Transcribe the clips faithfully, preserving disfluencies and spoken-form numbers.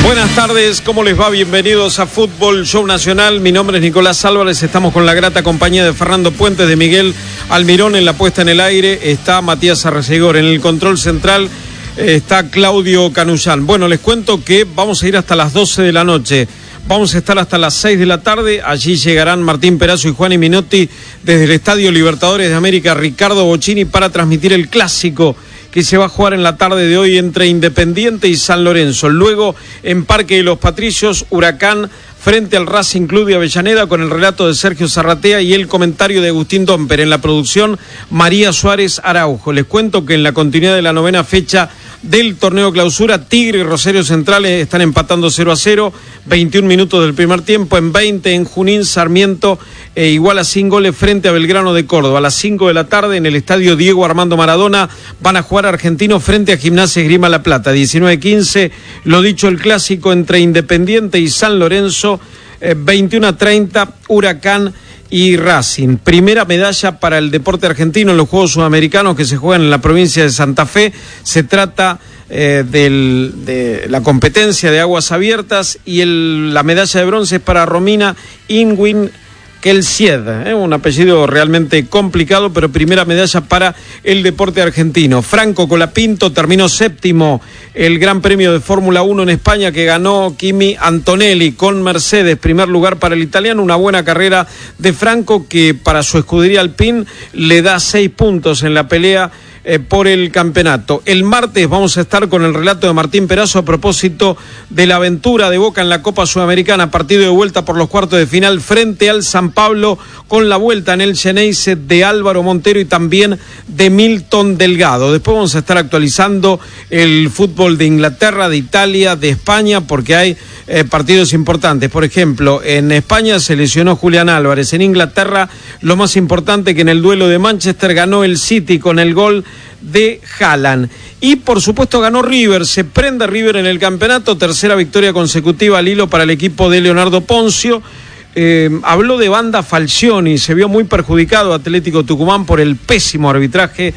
Buenas tardes, ¿cómo les va? Bienvenidos a Fútbol Show Nacional. Mi nombre es Nicolás Álvarez, estamos con la grata compañía de Fernando Puentes, de Miguel Almirón en la puesta en el aire, está Matías Arrecegor en el control central, está Claudio Canullán. Bueno, les cuento que vamos a ir hasta las doce de la noche. Vamos a estar hasta las seis de la tarde, allí llegarán Martín Perazo y Juan Minotti desde el Estadio Libertadores de América, Ricardo Bocchini, para transmitir el clásico que se va a jugar en la tarde de hoy entre Independiente y San Lorenzo. Luego, en Parque de los Patricios, Huracán frente al Racing Club de Avellaneda, con el relato de Sergio Zarratea y el comentario de Agustín Domper. En la producción, María Suárez Araujo. Les cuento que en la continuidad de la novena fecha del torneo clausura, Tigre y Rosario Central están empatando cero a cero, veintiún minutos del primer tiempo. En veinte, en Junín, Sarmiento eh, igual a sin goles frente a Belgrano de Córdoba. A las cinco de la tarde, en el estadio Diego Armando Maradona, van a jugar Argentinos frente a Gimnasia Esgrima La Plata. diecinueve quince, lo dicho, el clásico entre Independiente y San Lorenzo. eh, veintiuno a treinta, Huracán y Racing. Primera medalla para el deporte argentino en los Juegos Sudamericanos que se juegan en la provincia de Santa Fe. Se trata eh, del, de la competencia de aguas abiertas, y el, la medalla de bronce es para Romina Inguin Kelsied, ¿eh? un apellido realmente complicado, pero primera medalla para el deporte argentino. Franco Colapinto terminó séptimo el Gran Premio de Fórmula uno en España, que ganó Kimi Antonelli con Mercedes, primer lugar para el italiano. Una buena carrera de Franco, que para su escudería Alpine le da seis puntos en la pelea Eh, por el campeonato. El martes vamos a estar con el relato de Martín Perazo a propósito de la aventura de Boca en la Copa Sudamericana, partido de vuelta por los cuartos de final frente al San Pablo, con la vuelta en el Xeneize de Álvaro Montero y también de Milton Delgado. Después vamos a estar actualizando el fútbol de Inglaterra, de Italia, de España, porque hay eh, partidos importantes. Por ejemplo, en España se lesionó Julián Álvarez. En Inglaterra, lo más importante, que en el duelo de Manchester ganó el City con el gol de Haaland. Y por supuesto ganó River, se prende River en el campeonato, tercera victoria consecutiva al hilo para el equipo de Leonardo Poncio. Eh, habló de Banda Falcioni, se vio muy perjudicado Atlético Tucumán por el pésimo arbitraje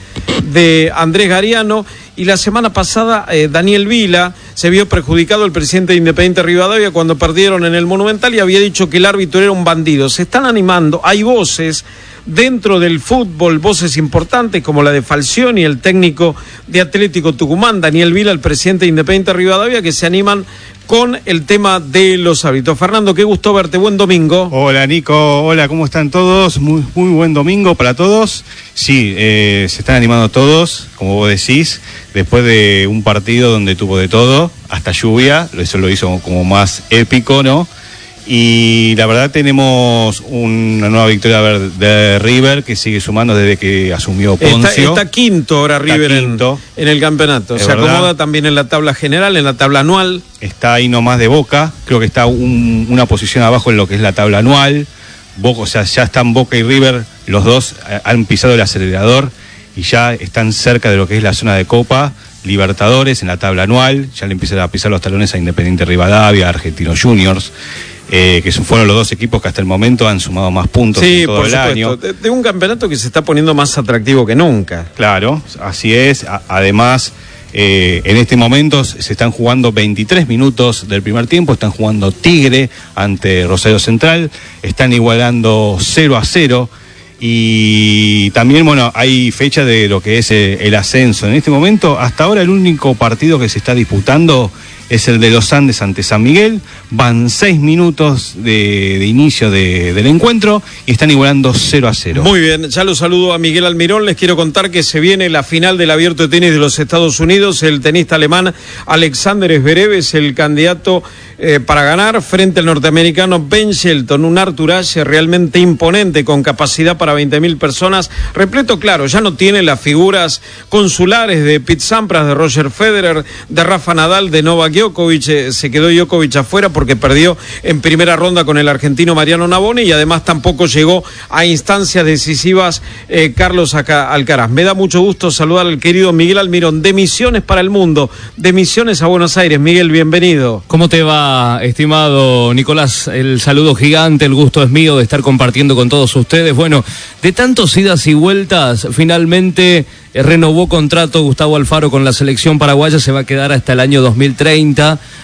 de Andrés Gariano. Y la semana pasada eh, Daniel Vila se vio perjudicado, el presidente de Independiente Rivadavia, cuando perdieron en el Monumental, y había dicho que el árbitro era un bandido. Se están animando, hay voces dentro del fútbol, voces importantes como la de Falcioni, el técnico de Atlético Tucumán, Daniel Vila, el presidente de Independiente Rivadavia, que se animan con el tema de los árbitros. Fernando, qué gusto verte, buen domingo. Hola Nico, hola, ¿cómo están todos? Muy, muy buen domingo para todos. Sí, eh, se están animando todos, como vos decís, después de un partido donde tuvo de todo, hasta lluvia, eso lo hizo como más épico, ¿no? Y la verdad tenemos una nueva victoria de River, que sigue sumando desde que asumió Poncio. Está, está quinto ahora River quinto. En, en el campeonato. Es Se verdad. Acomoda también en la tabla general, en la tabla anual. Está ahí nomás de Boca, creo que está un, una posición abajo en lo que es la tabla anual. Boca, o sea, ya están Boca y River, los dos han pisado el acelerador y ya están cerca de lo que es la zona de Copa Libertadores en la tabla anual. Ya le empiezan a pisar los talones a Independiente Rivadavia, a Argentinos Juniors. Eh, que fueron los dos equipos que hasta el momento han sumado más puntos sí, en todo por el supuesto. año. De, de un campeonato que se está poniendo más atractivo que nunca. Claro, así es. A, además, eh, en este momento se están jugando veintitrés minutos del primer tiempo, están jugando Tigre ante Rosario Central, están igualando cero a cero. Y también, bueno, hay fecha de lo que es el, el ascenso. En este momento, hasta ahora, el único partido que se está disputando es el de los Andes ante San Miguel. Van seis minutos de, de inicio de, del encuentro y están igualando cero a cero. Muy bien, ya lo saludo a Miguel Almirón. Les quiero contar que se viene la final del Abierto de Tenis de los Estados Unidos. El tenista alemán Alexander Zverev es el candidato eh, para ganar frente al norteamericano Ben Shelton. Un Arthur Ashe realmente imponente, con capacidad para veinte mil personas. Repleto, claro, ya no tiene las figuras consulares de Pete Sampras, de Roger Federer, de Rafa Nadal, de Novak Djokovic. Eh, se quedó Djokovic afuera porque perdió en primera ronda con el argentino Mariano Navone, y además tampoco llegó a instancias decisivas eh, Carlos Alcaraz. Me da mucho gusto saludar al querido Miguel Almirón, de Misiones para el Mundo, de Misiones a Buenos Aires. Miguel, bienvenido. ¿Cómo te va, estimado Nicolás? El saludo gigante, el gusto es mío de estar compartiendo con todos ustedes. Bueno, de tantos idas y vueltas, finalmente renovó contrato Gustavo Alfaro con la selección paraguaya, se va a quedar hasta el año dos mil treinta.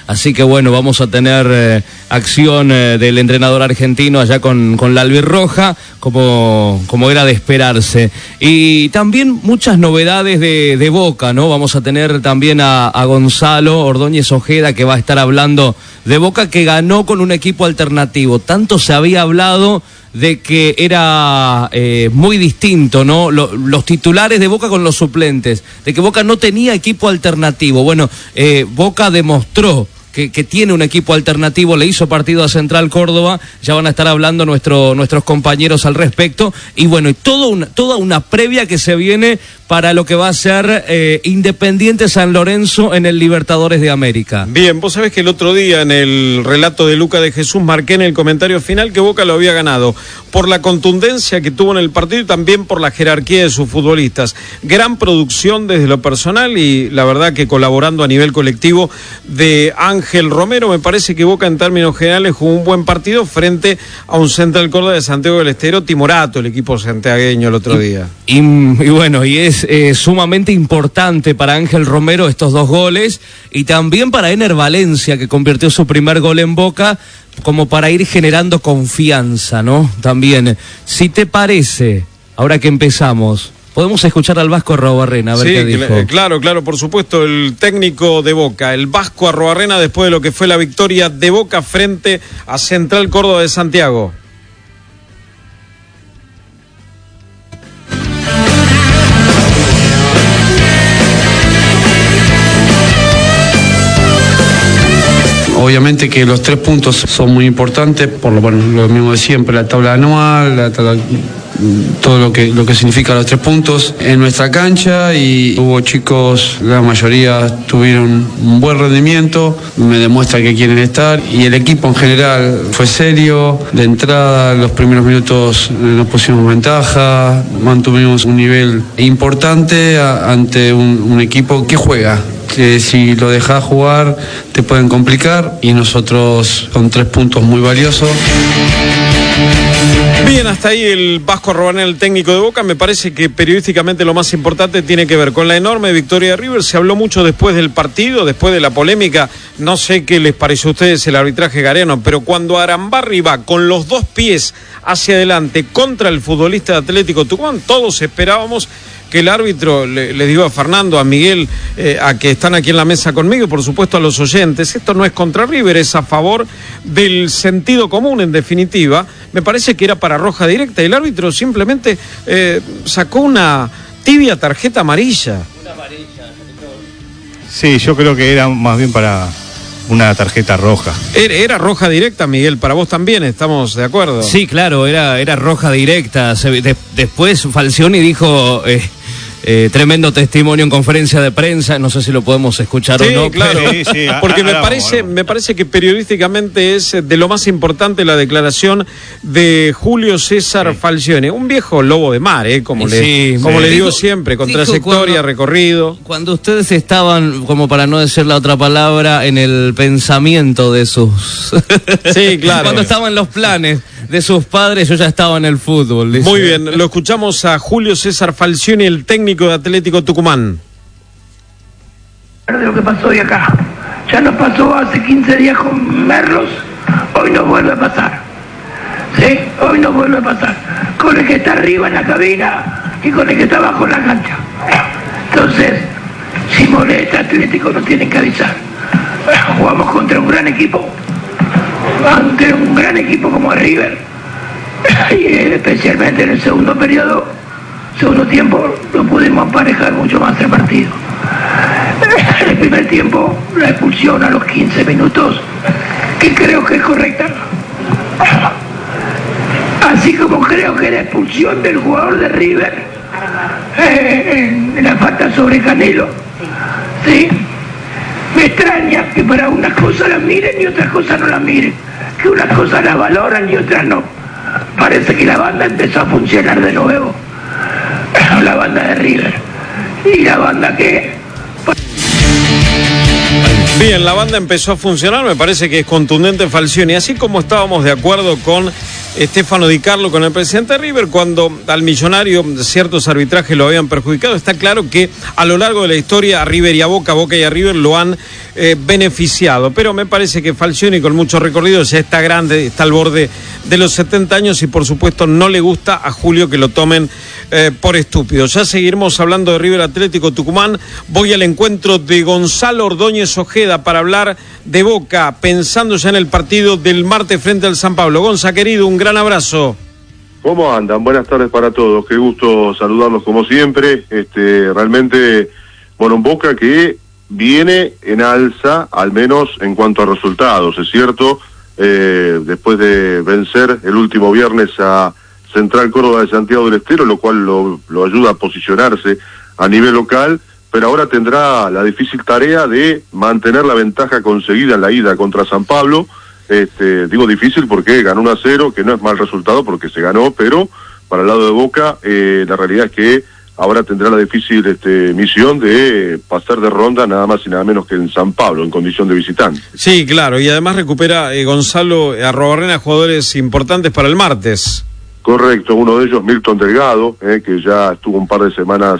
así que bueno, vamos a tener eh, acción eh, del entrenador argentino allá con, con la albirroja, como, como era de esperarse. Y también muchas novedades de, de Boca, ¿no? Vamos a tener también a, a Gonzalo Ordóñez Ojeda, que va a estar hablando de Boca, que ganó con un equipo alternativo. Tanto se había hablado de que era eh, muy distinto, ¿no? Lo, los titulares de Boca con los suplentes, de que Boca no tenía equipo alternativo. Bueno, eh, Boca demostró que, que tiene un equipo alternativo, le hizo partido a Central Córdoba, ya van a estar hablando nuestro, nuestros compañeros al respecto, y bueno, y todo una, toda una previa que se viene para lo que va a ser eh, Independiente San Lorenzo en el Libertadores de América. Bien, vos sabés que el otro día en el relato de Luca de Jesús marqué en el comentario final que Boca lo había ganado por la contundencia que tuvo en el partido y también por la jerarquía de sus futbolistas. Gran producción desde lo personal y la verdad que colaborando a nivel colectivo de Ángel Romero. Me parece que Boca en términos generales jugó un buen partido frente a un Central Córdoba de Santiago del Estero timorato, el equipo santiagueño el otro día. Y, y, y bueno, y es Eh, sumamente importante para Ángel Romero estos dos goles y también para Ener Valencia, que convirtió su primer gol en Boca, como para ir generando confianza, ¿no? También, si te parece, ahora que empezamos, podemos escuchar al Vasco Arruabarrena, a ver sí, qué dijo. Cl- claro, claro, por supuesto, el técnico de Boca, el Vasco Arruabarrena, después de lo que fue la victoria de Boca frente a Central Córdoba de Santiago. Obviamente que los tres puntos son muy importantes, por lo, bueno, lo mismo de siempre, la tabla anual, la tabla, todo lo que, lo que significa los tres puntos en nuestra cancha, y hubo chicos, la mayoría tuvieron un buen rendimiento, me demuestra que quieren estar, y el equipo en general fue serio, de entrada los primeros minutos nos pusimos ventaja, mantuvimos un nivel importante a, ante un, un equipo que juega, que si lo dejás jugar te pueden complicar, y nosotros con tres puntos muy valiosos. Bien, hasta ahí el Vasco Arruabarrena, el técnico de Boca. Me parece que periodísticamente lo más importante tiene que ver con la enorme victoria de River. Se habló mucho después del partido, después de la polémica. No sé qué les pareció a ustedes el arbitraje gareano, pero cuando Arambarri va con los dos pies hacia adelante contra el futbolista de Atlético Tucumán, todos esperábamos que el árbitro, le, le digo a Fernando, a Miguel, eh, a que están aquí en la mesa conmigo y por supuesto a los oyentes, esto no es contra River, es a favor del sentido común en definitiva. Me parece que era para roja directa y el árbitro simplemente eh, sacó una tibia tarjeta amarilla. Una amarilla. Sí, yo creo que era más bien para una tarjeta roja. Era, era roja directa, Miguel, para vos también, ¿estamos de acuerdo? Sí, claro, era, era roja directa. Se, de, después Falcioni dijo... Eh, Eh, tremendo testimonio en conferencia de prensa, no sé si lo podemos escuchar sí, o no. Claro, pero... sí, sí. Porque me parece, me parece que periodísticamente es de lo más importante la declaración de Julio César sí. Falcioni, un viejo lobo de mar, ¿eh? como, sí, le, como le digo dijo, siempre, con trayectoria, cuando, recorrido. Cuando ustedes estaban, como para no decir la otra palabra, en el pensamiento de sus... Sí, claro. Cuando estaban los planes de sus padres, yo ya estaba en el fútbol. Dice. Muy bien, lo escuchamos a Julio César Falcioni, el técnico de Atlético Tucumán. De lo que pasó hoy acá, ya nos pasó hace quince días con Merlos, hoy nos vuelve a pasar, ¿sí? Hoy nos vuelve a pasar, con el que está arriba en la cabina y con el que está abajo en la cancha. Entonces, si molesta Atlético nos tienen que avisar. Jugamos contra un gran equipo, ante un gran equipo como River, y especialmente en el segundo periodo, segundo tiempo, lo pudimos emparejar mucho más el partido. En el primer tiempo, la expulsión a los quince minutos, que creo que es correcta. Así como creo que la expulsión del jugador de River, eh, en la falta sobre Canelo, ¿sí? Me extraña que para unas cosas las miren y otras cosas no las miren, que unas cosas las valoran y otras no. Parece que la banda empezó a funcionar de nuevo, la banda de River, y la banda que... Bien, la banda empezó a funcionar, me parece que es contundente Falcioni, así como estábamos de acuerdo con Estefano Di Carlo con el presidente de River, cuando al Millonario ciertos arbitrajes lo habían perjudicado. Está claro que a lo largo de la historia a River y a Boca, Boca y a River lo han eh, beneficiado, pero me parece que Falcioni, con mucho recorrido, ya está grande, está al borde de los setenta años y por supuesto no le gusta a Julio que lo tomen eh, por estúpido. Ya seguiremos hablando de River Atlético Tucumán. Voy al encuentro de Gonzalo Ordóñez Ojeda para hablar de Boca, pensando ya en el partido del martes frente al San Pablo. Gonza, querido, un gran abrazo. ¿Cómo andan? Buenas tardes para todos. Qué gusto saludarlos como siempre. Este, realmente, bueno, un Boca que viene en alza, al menos en cuanto a resultados, es cierto. Eh, después de vencer el último viernes a Central Córdoba de Santiago del Estero, lo cual lo, lo ayuda a posicionarse a nivel local, pero ahora tendrá la difícil tarea de mantener la ventaja conseguida en la ida contra San Pablo. Este, digo difícil porque ganó uno a cero, que no es mal resultado porque se ganó, pero para el lado de Boca eh, la realidad es que ahora tendrá la difícil este, misión de pasar de ronda nada más y nada menos que en San Pablo, en condición de visitante. Sí, claro, y además recupera eh, Gonzalo Arrobarrena jugadores importantes para el martes. Correcto, uno de ellos Milton Delgado, eh, que ya estuvo un par de semanas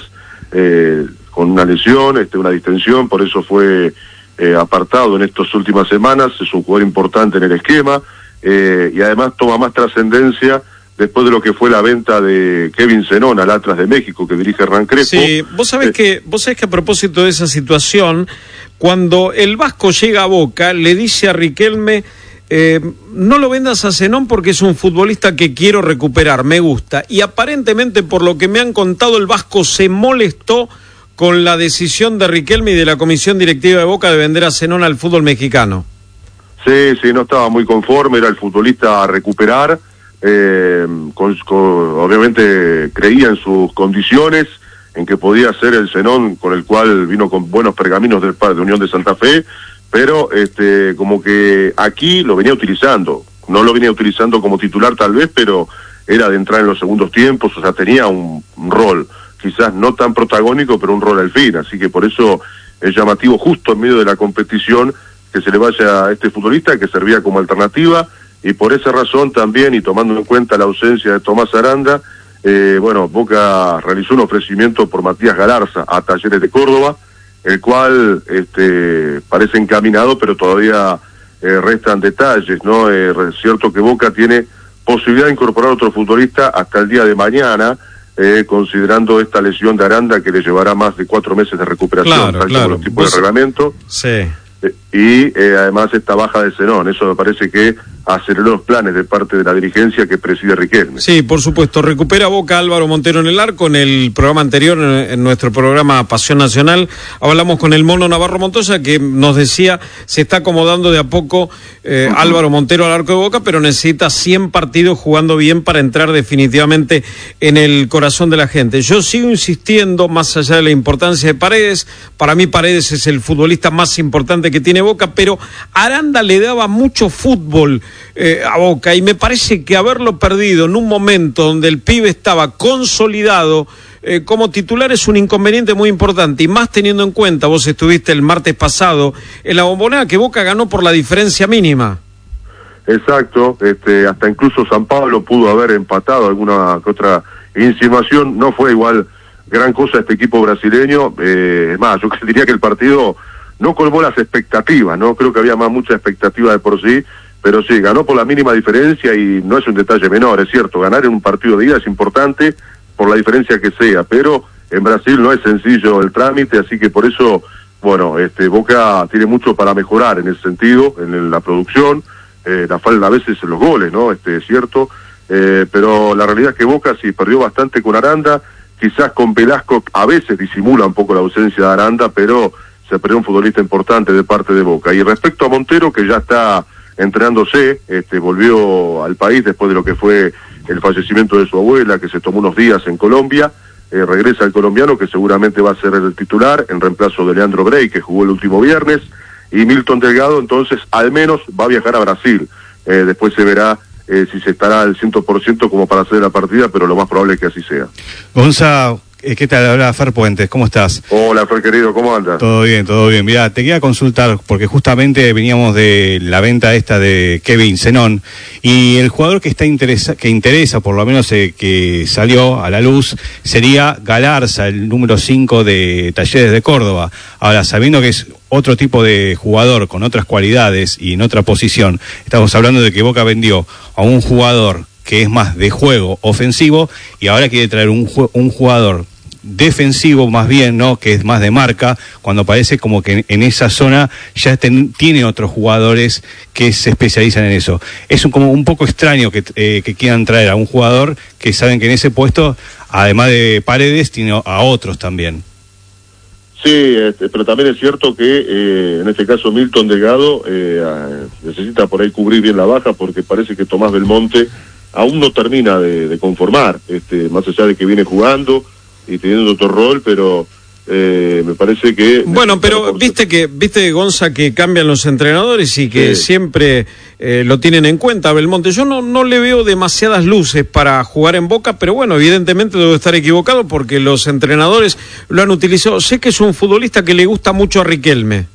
eh, con una lesión, este, una distensión, por eso fue eh, apartado en estas últimas semanas. Es un jugador importante en el esquema eh, y además toma más trascendencia después de lo que fue la venta de Kevin Zenón al Atlas de México, que dirige Hernán Crespo. Sí, vos sabés, eh, que, vos sabés que a propósito de esa situación, cuando el Vasco llega a Boca, le dice a Riquelme, eh, no lo vendas a Zenón porque es un futbolista que quiero recuperar, me gusta. Y aparentemente, por lo que me han contado, el Vasco se molestó con la decisión de Riquelme y de la comisión directiva de Boca de vender a Zenón al fútbol mexicano. Sí, sí, no estaba muy conforme, era el futbolista a recuperar. Eh, con, con, obviamente creía en sus condiciones, en que podía ser el Zenón con el cual vino con buenos pergaminos del par de Unión de Santa Fe, pero este, como que aquí lo venía utilizando, no lo venía utilizando como titular tal vez, pero era de entrar en los segundos tiempos, o sea, tenía un, un rol, quizás no tan protagónico, pero un rol al fin, así que por eso es llamativo justo en medio de la competición que se le vaya a este futbolista que servía como alternativa. Y por esa razón también, y tomando en cuenta la ausencia de Tomás Aranda, eh, bueno, Boca realizó un ofrecimiento por Matías Galarza a Talleres de Córdoba, el cual este, parece encaminado, pero todavía eh, restan detalles, ¿no? Eh, es cierto que Boca tiene posibilidad de incorporar otro futbolista hasta el día de mañana, eh, considerando esta lesión de Aranda que le llevará más de cuatro meses de recuperación, claro, tal claro. como los tipos de reglamento. Sí. Eh, y eh, además esta baja de Zenón, eso me parece que aceleró los planes de parte de la dirigencia que preside Riquelme. Sí, por supuesto. Recupera Boca Álvaro Montero en el arco. En el programa anterior, en nuestro programa Pasión Nacional, hablamos con el Mono Navarro Montoya, que nos decía, se está acomodando de a poco eh, uh-huh. Álvaro Montero al arco de Boca, pero necesita cien partidos jugando bien para entrar definitivamente en el corazón de la gente. Yo sigo insistiendo, más allá de la importancia de Paredes, para mí Paredes es el futbolista más importante que tiene Boca, pero Aranda le daba mucho fútbol Eh, a Boca, y me parece que haberlo perdido en un momento donde el pibe estaba consolidado eh, como titular es un inconveniente muy importante, y más teniendo en cuenta, vos estuviste el martes pasado en la Bombonera, que Boca ganó por la diferencia mínima. Exacto, este, hasta incluso San Pablo pudo haber empatado alguna que otra insinuación, no fue igual gran cosa este equipo brasileño, eh, es más, yo diría que el partido no colmó las expectativas, no creo que había más mucha expectativa de por sí, pero sí, ganó por la mínima diferencia y no es un detalle menor, es cierto, ganar en un partido de ida es importante por la diferencia que sea, pero en Brasil no es sencillo el trámite, así que por eso, bueno, este Boca tiene mucho para mejorar en ese sentido, en la producción, eh, la falta a veces en los goles, ¿no? Este, es cierto, eh, pero la realidad es que Boca sí perdió bastante con Aranda, quizás con Velasco a veces disimula un poco la ausencia de Aranda, pero se perdió un futbolista importante de parte de Boca. Y respecto a Montero, que ya está entrenándose, este, volvió al país después de lo que fue el fallecimiento de su abuela, que se tomó unos días en Colombia, eh, regresa el colombiano, que seguramente va a ser el titular, en reemplazo de Leandro Brey, que jugó el último viernes, y Milton Delgado, entonces, al menos va a viajar a Brasil, eh, después se verá eh, si se estará al cien por ciento como para hacer la partida, pero lo más probable es que así sea. Gonza, ¿Qué tal? Habla Fer Puentes, ¿cómo estás? Hola, Fer querido, ¿cómo andas? Todo bien, todo bien. Mirá, te quería consultar, porque justamente veníamos de la venta esta de Kevin Zenón, y el jugador que está interesa, que interesa, por lo menos eh, que salió a la luz, sería Galarza, el número cinco de Talleres de Córdoba. Ahora, sabiendo que es otro tipo de jugador con otras cualidades y en otra posición, estamos hablando de que Boca vendió a un jugador que es más de juego ofensivo y ahora quiere traer un, un jugador defensivo más bien, ¿no? Que es más de marca, cuando parece como que en, en esa zona ya ten, tiene otros jugadores que se especializan en eso. Es un, como un poco extraño que, eh, que quieran traer a un jugador que saben que en ese puesto, además de Paredes, tiene a otros también. Sí, este, pero también es cierto que eh, en este caso Milton Delgado eh, necesita por ahí cubrir bien la baja, porque parece que Tomás Belmonte aún no termina de, de conformar, este, más allá de que viene jugando y teniendo otro rol, pero eh, me parece que... Bueno, pero viste que, viste Gonza, que cambian los entrenadores y que sí. siempre eh, lo tienen en cuenta Belmonte. Yo no, no le veo demasiadas luces para jugar en Boca, pero bueno, evidentemente debo estar equivocado porque los entrenadores lo han utilizado. Sé que es un futbolista que le gusta mucho a Riquelme.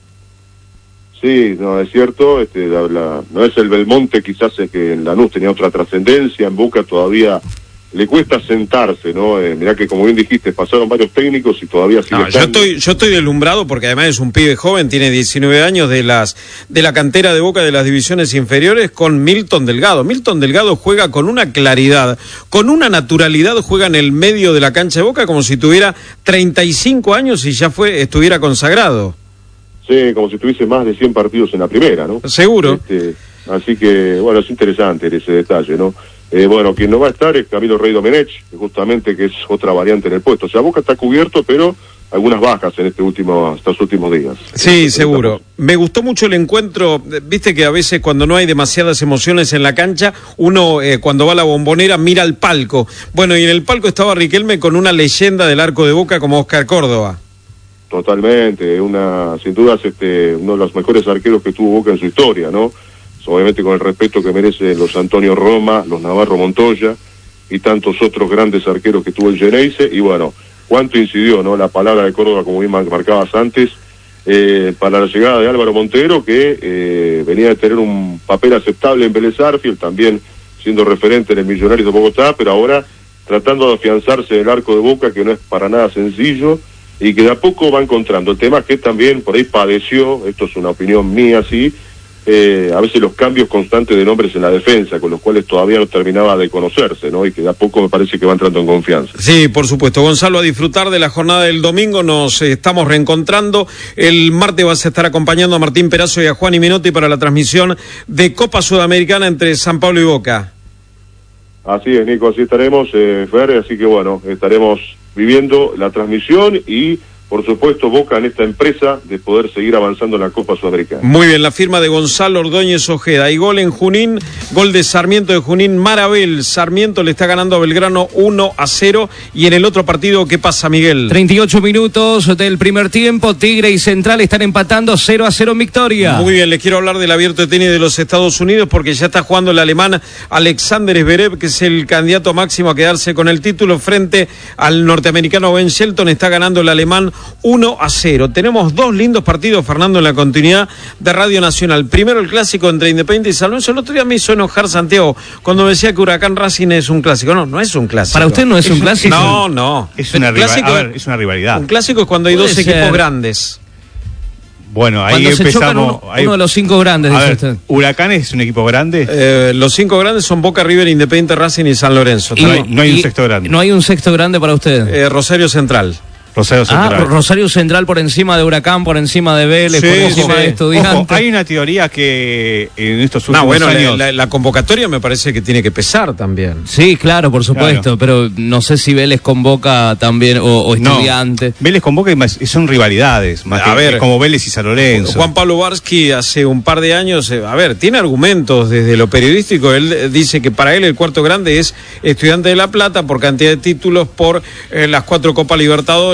Sí, no, es cierto, este, la, la, no es el Belmonte quizás es que en Lanús tenía otra trascendencia, en Boca todavía le cuesta sentarse, ¿no? Eh, mirá que como bien dijiste, pasaron varios técnicos y todavía sigue no, yo estoy yo estoy deslumbrado porque además es un pibe joven, tiene diecinueve años, de las de la cantera de Boca de las divisiones inferiores, con Milton Delgado. Milton Delgado juega con una claridad, con una naturalidad, juega en el medio de la cancha de Boca como si tuviera treinta y cinco años y ya fue estuviera consagrado. Sí, como si tuviese más de cien partidos en la primera, ¿no? Seguro. Este, así que, bueno, es interesante ese detalle, ¿no? Eh, bueno, quien no va a estar es Camilo Rey Domenech, justamente que es otra variante en el puesto. O sea, Boca está cubierto, pero algunas bajas en este último, estos últimos días. Sí, seguro. Me gustó mucho el encuentro. Viste que a veces cuando no hay demasiadas emociones en la cancha, uno eh, cuando va a la Bombonera mira al palco. Bueno, y en el palco estaba Riquelme con una leyenda del arco de Boca como Oscar Córdoba. Totalmente, una, sin dudas, este, uno de los mejores arqueros que tuvo Boca en su historia, ¿no? Obviamente con el respeto que merecen los Antonio Roma, los Navarro Montoya y tantos otros grandes arqueros que tuvo el Geneise. Y bueno, cuánto incidió, ¿no? La palabra de Córdoba, como bien marcabas antes, eh, para la llegada de Álvaro Montero, que eh, venía de tener un papel aceptable en Vélez Sarsfield, también siendo referente en el Millonarios de Bogotá, pero ahora tratando de afianzarse en el arco de Boca, que no es para nada sencillo, y que de a poco va encontrando. El tema es que también por ahí padeció, esto es una opinión mía, sí, Eh, a veces los cambios constantes de nombres en la defensa, con los cuales todavía no terminaba de conocerse, ¿no? Y que de a poco me parece que va entrando en confianza. Sí, por supuesto. Gonzalo, a disfrutar de la jornada del domingo, nos eh, estamos reencontrando. El martes vas a estar acompañando a Martín Perazo y a Juan y Menotti para la transmisión de Copa Sudamericana entre San Pablo y Boca. Así es, Nico, así estaremos, eh, Fer, así que bueno, estaremos viviendo la transmisión y... por supuesto, Boca en esta empresa de poder seguir avanzando en la Copa Sudamericana. Muy bien, la firma de Gonzalo Ordóñez Ojeda. Hay gol en Junín, gol de Sarmiento de Junín, Marabel. Sarmiento le está ganando a Belgrano uno a cero. Y en el otro partido, ¿qué pasa, Miguel? treinta y ocho minutos del primer tiempo, Tigre y Central están empatando cero a cero en victoria. Muy bien, les quiero hablar del abierto de tenis de los Estados Unidos porque ya está jugando el alemán Alexander Zverev, que es el candidato máximo a quedarse con el título frente al norteamericano Ben Shelton. Está ganando el alemán uno a cero. Tenemos dos lindos partidos, Fernando, en la continuidad de Radio Nacional. Primero el clásico entre Independiente y San Lorenzo. El otro día me hizo enojar Santiago cuando me decía que Huracán Racing es un clásico. No, no es un clásico. ¿Para usted no es, es un clásico? No, no. Es una, rival, a ver, es una rivalidad. Un clásico es cuando hay dos ser. equipos grandes. Bueno, ahí cuando empezamos. Uno, ahí, uno de los cinco grandes, a dice ver, usted. ¿Huracán es un equipo grande? Eh, los cinco grandes son Boca, River, Independiente, Racing y San Lorenzo. Y no, hay, no hay un sexto grande. No hay un sexto grande para usted. Eh, Rosario Central. Rosario Central. Ah, Rosario Central por encima de Huracán, por encima de Vélez, sí, por encima sí. de Estudiantes. Ojo, hay una teoría que en estos últimos no, bueno, años... La, la, la convocatoria me parece que tiene que pesar también. Sí, claro, por supuesto, claro. Pero no sé si Vélez convoca también, o, o Estudiantes. No, Vélez convoca y más, son rivalidades, más a que, ver, como Vélez y San Lorenzo. Juan Pablo Varsky hace un par de años, a ver, tiene argumentos desde lo periodístico. Él dice que para él el cuarto grande es Estudiante de La Plata por cantidad de títulos, por eh, las cuatro Copas Libertadores,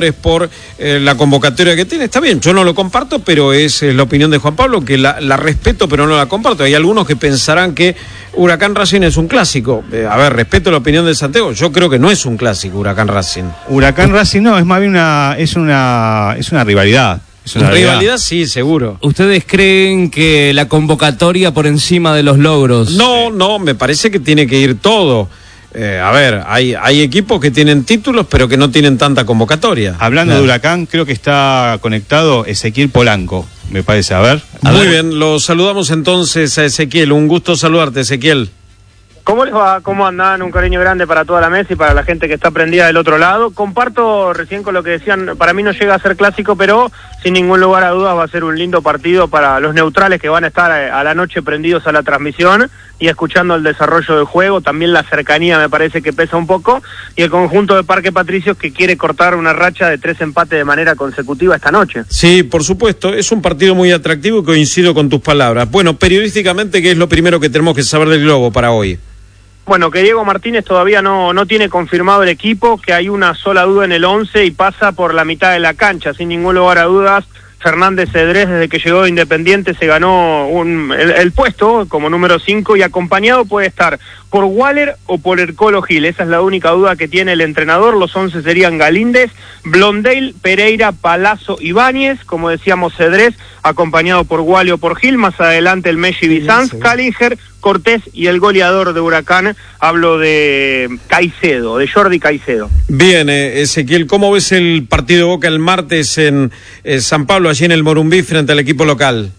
jugadores por eh, la convocatoria que tiene. Está bien, yo no lo comparto, pero es, es la opinión de Juan Pablo, que la, la respeto, pero no la comparto. Hay algunos que pensarán que Huracán Racing es un clásico. Eh, a ver, respeto la opinión de Santiago. Yo creo que no es un clásico Huracán Racing. Huracán Racing no, es más bien una, es una, es una rivalidad. Es una rivalidad, rivalidad, sí, seguro. ¿Ustedes creen que la convocatoria por encima de los logros? No, no, me parece que tiene que ir todo. Eh, a ver, hay, hay equipos que tienen títulos, pero que no tienen tanta convocatoria. Hablando claro. de Huracán, creo que está conectado Ezequiel Polanco, me parece. A ver. A Muy ver. bien, lo saludamos entonces a Ezequiel. Un gusto saludarte, Ezequiel. ¿Cómo les va? ¿Cómo andan? Un cariño grande para toda la mesa y para la gente que está prendida del otro lado. Comparto recién con lo que decían, para mí no llega a ser clásico, pero sin ningún lugar a dudas va a ser un lindo partido para los neutrales que van a estar a la noche prendidos a la transmisión y escuchando el desarrollo del juego. También la cercanía me parece que pesa un poco, y el conjunto de Parque Patricios que quiere cortar una racha de tres empates de manera consecutiva esta noche. Sí, por supuesto, es un partido muy atractivo y coincido con tus palabras. Bueno, periodísticamente, ¿qué es lo primero que tenemos que saber del Globo para hoy? Bueno, que Diego Martínez todavía no, no tiene confirmado el equipo, que hay una sola duda en el once y pasa por la mitad de la cancha, sin ningún lugar a dudas. Fernández Cedrés, desde que llegó de Independiente, se ganó un, el, el puesto como número cinco, y acompañado puede estar por Waller o por el Colo Gil. Esa es la única duda que tiene el entrenador. Los once serían Galíndez, Blondel, Pereira, Palazzo, Ibáñez, como decíamos Cedrés, acompañado por Waller o por Gil. Más adelante el Messi Bizanz, Callinger, Cortés y el goleador de Huracán, hablo de Caicedo, de Jordi Caicedo. Bien, eh, Ezequiel, ¿cómo ves el partido de Boca el martes en eh, San Pablo, allí en el Morumbí, frente al equipo local?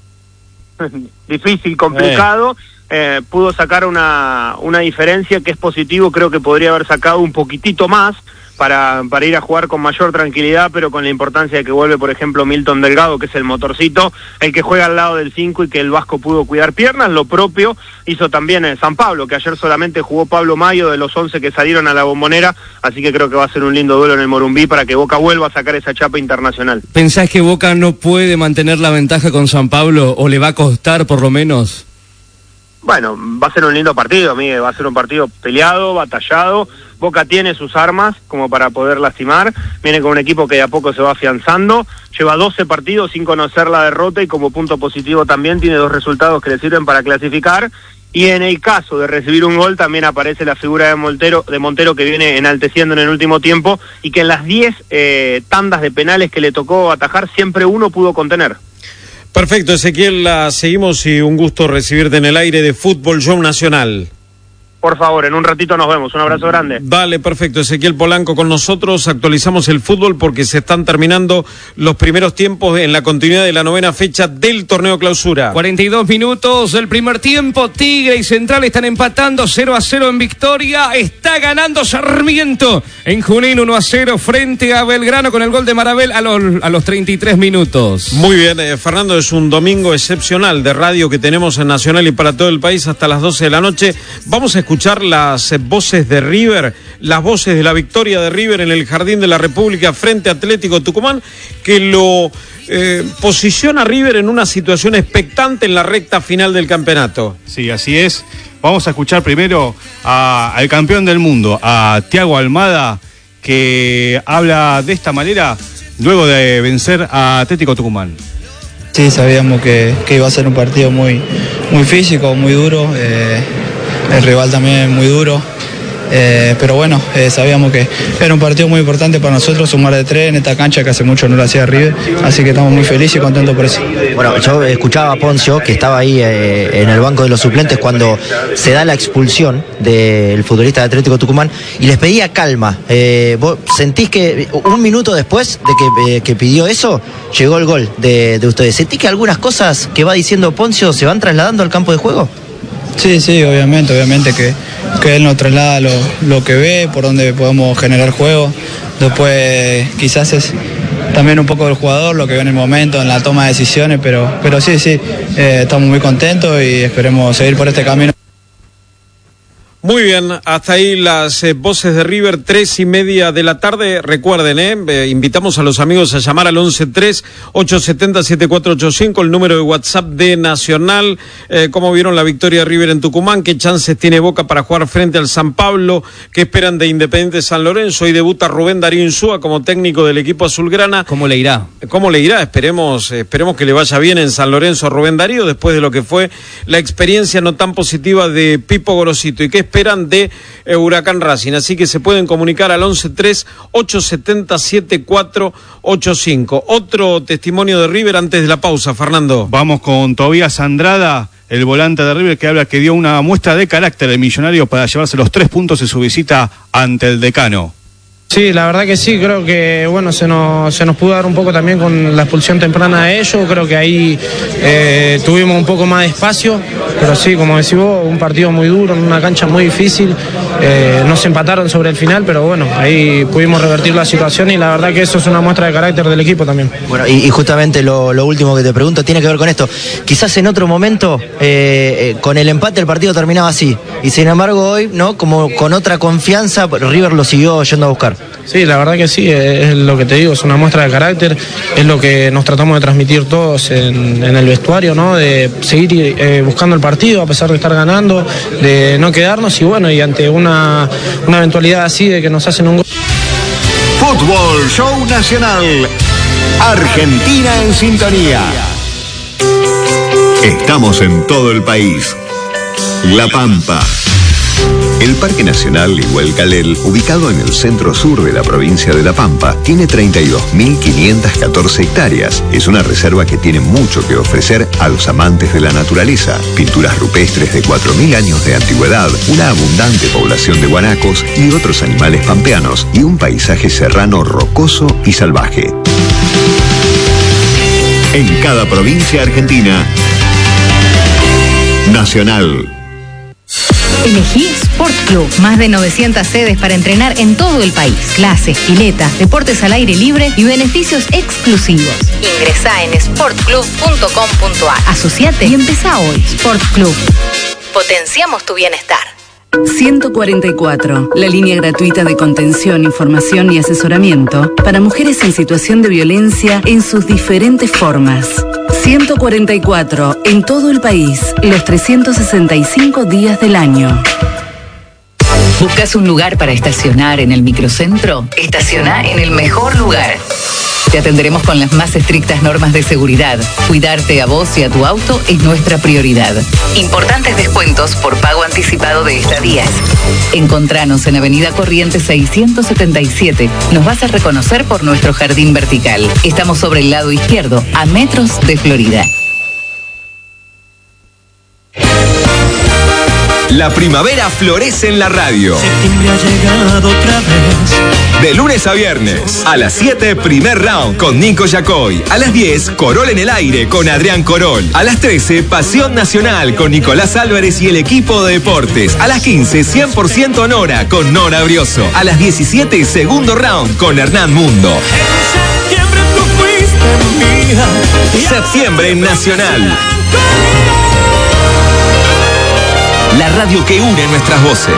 Difícil, complicado. Eh. Eh, pudo sacar una, una diferencia que es positivo. Creo que podría haber sacado un poquitito más para, para ir a jugar con mayor tranquilidad, pero con la importancia de que vuelve, por ejemplo, Milton Delgado, que es el motorcito, el que juega al lado del cinco, y que el Vasco pudo cuidar piernas. Lo propio hizo también en San Pablo, que ayer solamente jugó Pablo Mayo de los once que salieron a la Bombonera, así que creo que va a ser un lindo duelo en el Morumbí para que Boca vuelva a sacar esa chapa internacional. ¿Pensás que Boca no puede mantener la ventaja con San Pablo, o le va a costar por lo menos? Bueno, va a ser un lindo partido, Miguel, va a ser un partido peleado, batallado. Boca tiene sus armas como para poder lastimar, viene con un equipo que de a poco se va afianzando, lleva doce partidos sin conocer la derrota, y como punto positivo también tiene dos resultados que le sirven para clasificar. Y en el caso de recibir un gol también aparece la figura de Montero, de Montero que viene enalteciendo en el último tiempo, y que en las diez eh, tandas de penales que le tocó atajar, siempre uno pudo contener. Perfecto, Ezequiel, la seguimos, y un gusto recibirte en el aire de Fútbol Show Nacional. Por favor, en un ratito nos vemos. Un abrazo grande. Dale, perfecto. Ezequiel Polanco con nosotros. Actualizamos el fútbol porque se están terminando los primeros tiempos en la continuidad de la novena fecha del torneo clausura. cuarenta y dos minutos del primer tiempo. Tigre y Central están empatando cero a cero en Victoria. Está ganando Sarmiento en Junín uno a cero frente a Belgrano con el gol de Marabel a los, a los treinta y tres minutos. Muy bien, eh, Fernando, es un domingo excepcional de radio que tenemos en Nacional y para todo el país hasta las doce de la noche. Vamos a escuchar las voces de River, las voces de la victoria de River en el Jardín de la República frente a Atlético Tucumán, que lo eh, posiciona a River en una situación expectante en la recta final del campeonato. Sí, así es. Vamos a escuchar primero a, al campeón del mundo, a Thiago Almada, que habla de esta manera luego de vencer a Atlético Tucumán. Sí, sabíamos que, que iba a ser un partido muy, muy físico, muy duro. Eh... El rival también muy duro, eh, pero bueno, eh, sabíamos que era un partido muy importante para nosotros, sumar de tres en esta cancha que hace mucho no lo hacía River, así que estamos muy felices y contentos por eso. Bueno, yo escuchaba a Poncio, que estaba ahí eh, en el banco de los suplentes cuando se da la expulsión del futbolista de Atlético Tucumán, y les pedía calma. Eh, ¿Vos sentís que un minuto después de que, eh, que pidió eso, llegó el gol de, de ustedes? ¿Sentís que algunas cosas que va diciendo Poncio se van trasladando al campo de juego? Sí, sí, obviamente, obviamente que, que él nos traslada lo, lo que ve, por donde podemos generar juego. Después quizás es también un poco del jugador, lo que ve en el momento, en la toma de decisiones, pero, pero sí, sí, eh, estamos muy contentos y esperemos seguir por este camino. Muy bien, hasta ahí las eh, voces de River, tres y media de la tarde. Recuerden, eh, eh, invitamos a los amigos a llamar al once tres, ocho siete cero, siete cuatro ocho cinco, el número de WhatsApp de Nacional. Eh, ¿Cómo vieron la victoria de River en Tucumán? ¿Qué chances tiene Boca para jugar frente al San Pablo? ¿Qué esperan de Independiente San Lorenzo? Hoy debuta Rubén Darío Insúa como técnico del equipo azulgrana. ¿Cómo le irá? ¿Cómo le irá? Esperemos, esperemos que le vaya bien en San Lorenzo a Rubén Darío después de lo que fue la experiencia no tan positiva de Pipo Gorosito. ¿Y qué esperan de eh, Huracán Racing? Así que se pueden comunicar al once tres, ocho siete cero, siete cuatro ocho cinco. Otro testimonio de River antes de la pausa, Fernando. Vamos con Tobías Andrada, el volante de River, que habla que dio una muestra de carácter el millonario para llevarse los tres puntos en su visita ante el Decano. Sí, la verdad que sí, creo que bueno se nos, se nos pudo dar un poco también con la expulsión temprana de ellos, creo que ahí eh, tuvimos un poco más de espacio, pero sí, como decís vos, un partido muy duro, en una cancha muy difícil, eh, nos empataron sobre el final, pero bueno, ahí pudimos revertir la situación y la verdad que eso es una muestra de carácter del equipo también. Bueno, y, y justamente lo, lo último que te pregunto tiene que ver con esto, quizás en otro momento eh, eh, con el empate el partido terminaba así, y sin embargo hoy, ¿no? Como con otra confianza, River lo siguió yendo a buscar. Sí, la verdad que sí, es lo que te digo, es una muestra de carácter, es lo que nos tratamos de transmitir todos en, en el vestuario, ¿no? De seguir eh, buscando el partido a pesar de estar ganando, de no quedarnos y bueno, y ante una, una eventualidad así de que nos hacen un gol. Fútbol Show Nacional, Argentina en sintonía. Estamos en todo el país. La Pampa. El Parque Nacional Igualcalel, ubicado en el centro sur de la provincia de La Pampa, tiene treinta y dos mil quinientas catorce hectáreas. Es una reserva que tiene mucho que ofrecer a los amantes de la naturaleza. Pinturas rupestres de cuatro mil años de antigüedad, una abundante población de guanacos y otros animales pampeanos, y un paisaje serrano rocoso y salvaje. En cada provincia argentina, Nacional. Elegí Sport Club, más de novecientas sedes para entrenar en todo el país. Clases, piletas, deportes al aire libre y beneficios exclusivos. Ingresá en sport club punto com punto a r. Asociate y empezá hoy. Sport Club. Potenciamos tu bienestar. ciento cuarenta y cuatro, la línea gratuita de contención, información y asesoramiento para mujeres en situación de violencia en sus diferentes formas. ciento cuarenta y cuatro, en todo el país, los trescientos sesenta y cinco días del año. ¿Buscas un lugar para estacionar en el microcentro? Estaciona en el mejor lugar. Te atenderemos con las más estrictas normas de seguridad. Cuidarte a vos y a tu auto es nuestra prioridad. Importantes descuentos por pago anticipado de estadías. Encontranos en Avenida Corrientes seiscientos setenta y siete. Nos vas a reconocer por nuestro jardín vertical. Estamos sobre el lado izquierdo, a metros de Florida. La primavera florece en la radio. Septiembre ha llegado otra vez. De lunes a viernes, a las siete, primer round con Nico Yacoy. A las diez, Corol en el aire con Adrián Corol. A las trece, Pasión Nacional con Nicolás Álvarez y el equipo de deportes. A las quince, cien por ciento Nora con Nora Brioso. A las diecisiete, segundo round con Hernán Mundo. En septiembre tú fuiste mía. Septiembre en Nacional. La radio que une nuestras voces.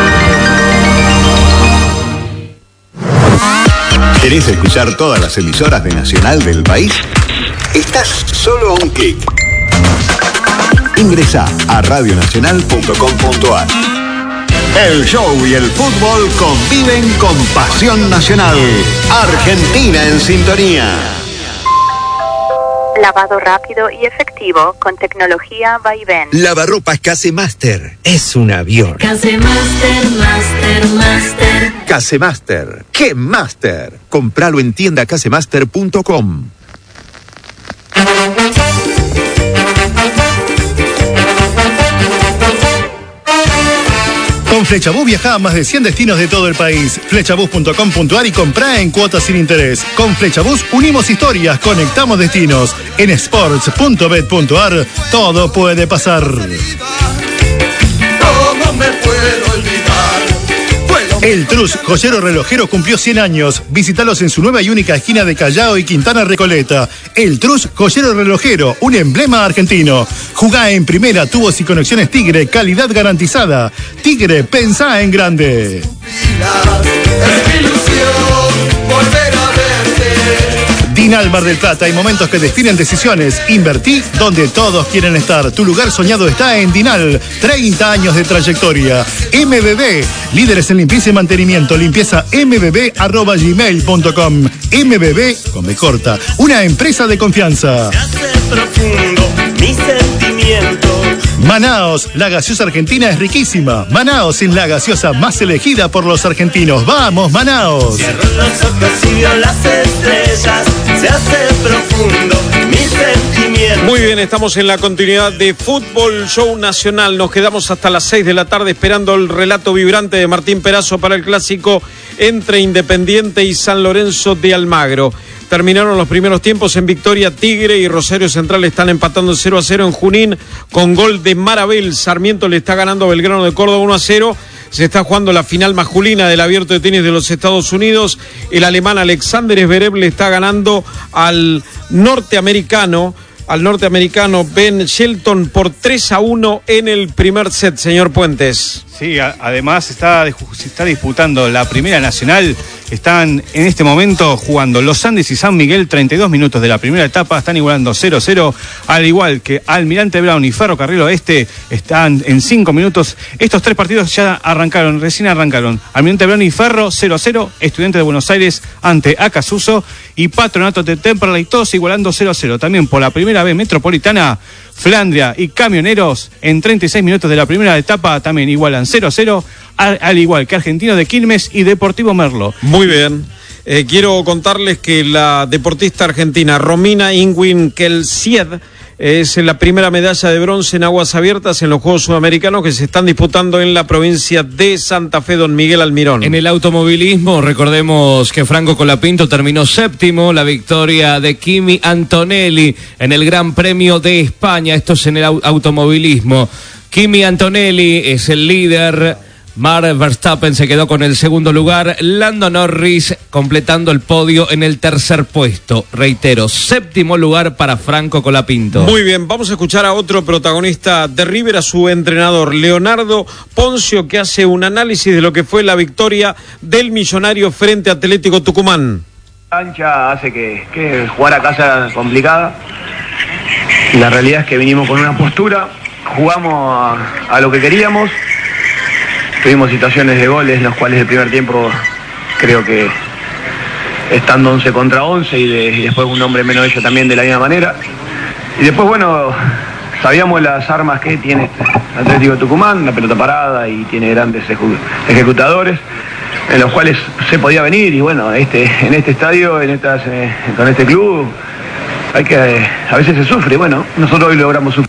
¿Querés escuchar todas las emisoras de Nacional del país? Estás solo a un clic. Ingresá a radio nacional punto com punto a r. El show y el fútbol conviven con pasión nacional. Argentina en sintonía. Lavado rápido y efectivo con tecnología Vaivén. Lavarropas Casemaster. Es un avión. Casemaster, Master, Master. Casemaster. ¡Qué Master! Compralo en tienda casemaster punto com. Con Flechabús viajá a más de cien destinos de todo el país. Flechabús punto com punto a r y comprá en cuotas sin interés. Con Flechabús unimos historias, conectamos destinos. En sports punto bet punto a r todo puede pasar. ¿Cómo me puedo olvidar? El Trus, joyero relojero, cumplió cien años. Visítalos en su nueva y única esquina de Callao y Quintana Recoleta. El Trus, joyero relojero, un emblema argentino. Jugá en primera, tubos y conexiones Tigre, calidad garantizada. Tigre, pensá en grande. Dinal Mar del Plata, hay momentos que definen decisiones. Invertí donde todos quieren estar. Tu lugar soñado está en Dinal. treinta años de trayectoria. M B B, líderes en limpieza y mantenimiento. Limpieza m b b arroba gmail punto com. M B B, con B corta, una empresa de confianza. Profundo, mi sentimiento. Manaos, la gaseosa argentina es riquísima. Manaos es la gaseosa más elegida por los argentinos. ¡Vamos, Manaos! Cierro los ojos y veo las estrellas. Se hace profundo mi sentimiento. Muy bien, estamos en la continuidad de Fútbol Show Nacional. Nos quedamos hasta las seis de la tarde esperando el relato vibrante de Martín Perazo para el clásico entre Independiente y San Lorenzo de Almagro. Terminaron los primeros tiempos en victoria. Tigre y Rosario Central están empatando cero a cero en Junín con gol de Marabel. Sarmiento le está ganando a Belgrano de Córdoba uno a cero. Se está jugando la final masculina del Abierto de Tenis de los Estados Unidos. El alemán Alexander Zverev le está ganando al norteamericano, al norteamericano Ben Shelton por tres a uno en el primer set, señor Puentes. Sí, a, además está, se está disputando la Primera Nacional. Están en este momento jugando Los Andes y San Miguel, treinta y dos minutos de la primera etapa, están igualando cero a cero, al igual que Almirante Brown y Ferrocarril Oeste están en cinco minutos. Estos tres partidos ya arrancaron, recién arrancaron. Almirante Brown y Ferro cero a cero, Estudiantes de Buenos Aires ante Acasuso y Patronato de Temperley, todos igualando cero a cero. También por la primera vez Metropolitana, Flandria y Camioneros en treinta y seis minutos de la primera etapa también igualan cero a cero, al, al igual que Argentinos de Quilmes y Deportivo Merlo. Muy bien. Eh, quiero contarles que la deportista argentina Romina Ingwin Kelsied es la primera medalla de bronce en aguas abiertas en los Juegos Sudamericanos que se están disputando en la provincia de Santa Fe, don Miguel Almirón. En el automovilismo, recordemos que Franco Colapinto terminó séptimo, la victoria de Kimi Antonelli en el Gran Premio de España. Esto es en el au- automovilismo. Kimi Antonelli es el líder. Max Verstappen se quedó con el segundo lugar. Lando Norris completando el podio en el tercer puesto. Reitero, séptimo lugar para Franco Colapinto. Muy bien, vamos a escuchar a otro protagonista de River, a su entrenador Leonardo Poncio, que hace un análisis de lo que fue la victoria del Millonario frente a Atlético Tucumán. La cancha hace que, que jugar acá sea complicada. La realidad es que vinimos con una postura, jugamos a, a lo que queríamos. Tuvimos situaciones de goles en los cuales el primer tiempo creo que estando once contra once y, de, y después un hombre menos de ellos también de la misma manera. Y después, bueno, sabíamos las armas que tiene Atlético Tucumán, la pelota parada y tiene grandes ejecu- ejecutadores en los cuales se podía venir y bueno, este, en este estadio, en estas, eh, con este club, hay que, eh, a veces se sufre y bueno, nosotros hoy logramos sufrir.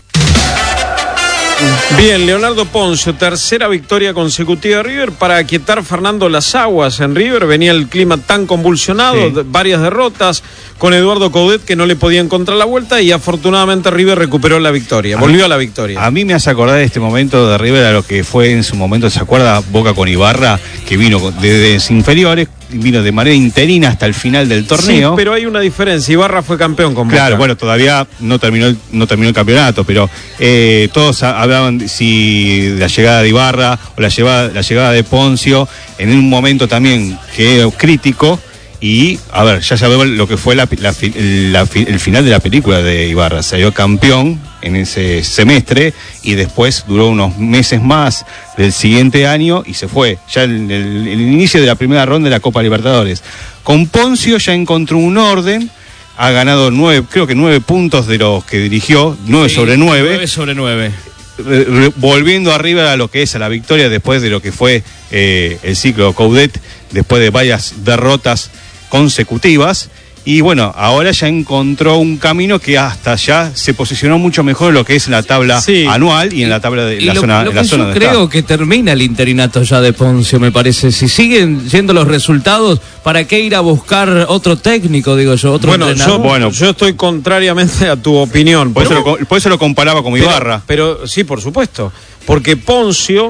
Bien, Leonardo Poncio, tercera victoria consecutiva de River para aquietar Fernando las aguas en River. Venía el clima tan convulsionado, sí. de, varias derrotas con Eduardo Coudet que no le podía encontrar la vuelta y afortunadamente River recuperó la victoria, a volvió mí, a la victoria. A mí me hace acordar este momento de River a lo que fue en su momento, ¿se acuerda? Boca con Ibarra, que vino desde inferiores, vino de manera interina hasta el final del torneo. Sí, pero hay una diferencia, Ibarra fue campeón con Boca. Claro, bueno, todavía no terminó el, no terminó el campeonato, pero eh, todos hablaban de, si la llegada de Ibarra o la llegada, la llegada de Poncio en un momento también que era crítico. Y, a ver, ya sabemos lo que fue la, la, la, el final de la película de Ibarra. Salió campeón en ese semestre y después duró unos meses más del siguiente año y se fue. Ya el, el, el inicio de la primera ronda de la Copa Libertadores. Con Poncio ya encontró un orden. Ha ganado nueve, creo que nueve puntos de los que dirigió, nueve sí, sobre nueve. Nueve sobre nueve. Re, re, volviendo arriba a lo que es a la victoria después de lo que fue eh, el ciclo Coudet, después de varias derrotas consecutivas y bueno, ahora ya encontró un camino que hasta ya se posicionó mucho mejor en lo que es la tabla sí. anual y en la tabla de y la lo, zona lo de la que zona yo de creo estado. Que termina el interinato ya de Poncio, me parece. Si siguen yendo los resultados, ¿para qué ir a buscar otro técnico, digo yo, otro bueno, entrenador? Yo, bueno, yo estoy contrariamente a tu opinión. Por, pero, eso, lo, por eso lo comparaba con pero, Ibarra. Pero sí, por supuesto, porque Poncio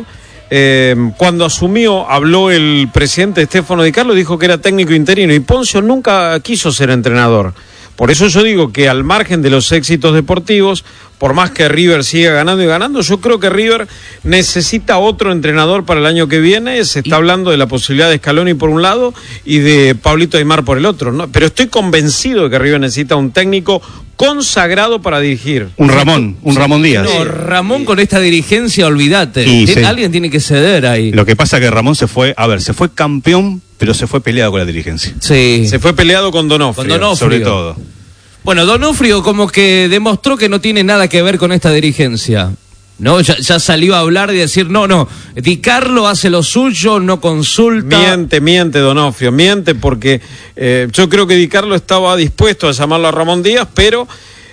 Eh, cuando asumió, habló el presidente Stefano Di Carlo, dijo que era técnico interino, y Ponzio nunca quiso ser entrenador. Por eso yo digo que al margen de los éxitos deportivos, por más que River siga ganando y ganando, yo creo que River necesita otro entrenador para el año que viene. Se está hablando de la posibilidad de Scaloni por un lado y de Pablito Aimar por el otro, ¿no? Pero estoy convencido de que River necesita un técnico consagrado para dirigir. Un Ramón, un Ramón Díaz. No, Ramón con esta dirigencia, olvídate. Y Tien- se- Alguien tiene que ceder ahí. Lo que pasa es que Ramón se fue, a ver, se fue campeón, pero se fue peleado con la dirigencia. Sí. Se fue peleado con Donofrio. Con Donofrio. Sobre todo. Bueno, Donofrio como que demostró que no tiene nada que ver con esta dirigencia. ¿No? Ya, ya salió a hablar y decir, no, no, Di Carlo hace lo suyo, no consulta. Miente, miente Donofrio, miente porque eh, yo creo que Di Carlo estaba dispuesto a llamarlo a Ramón Díaz, pero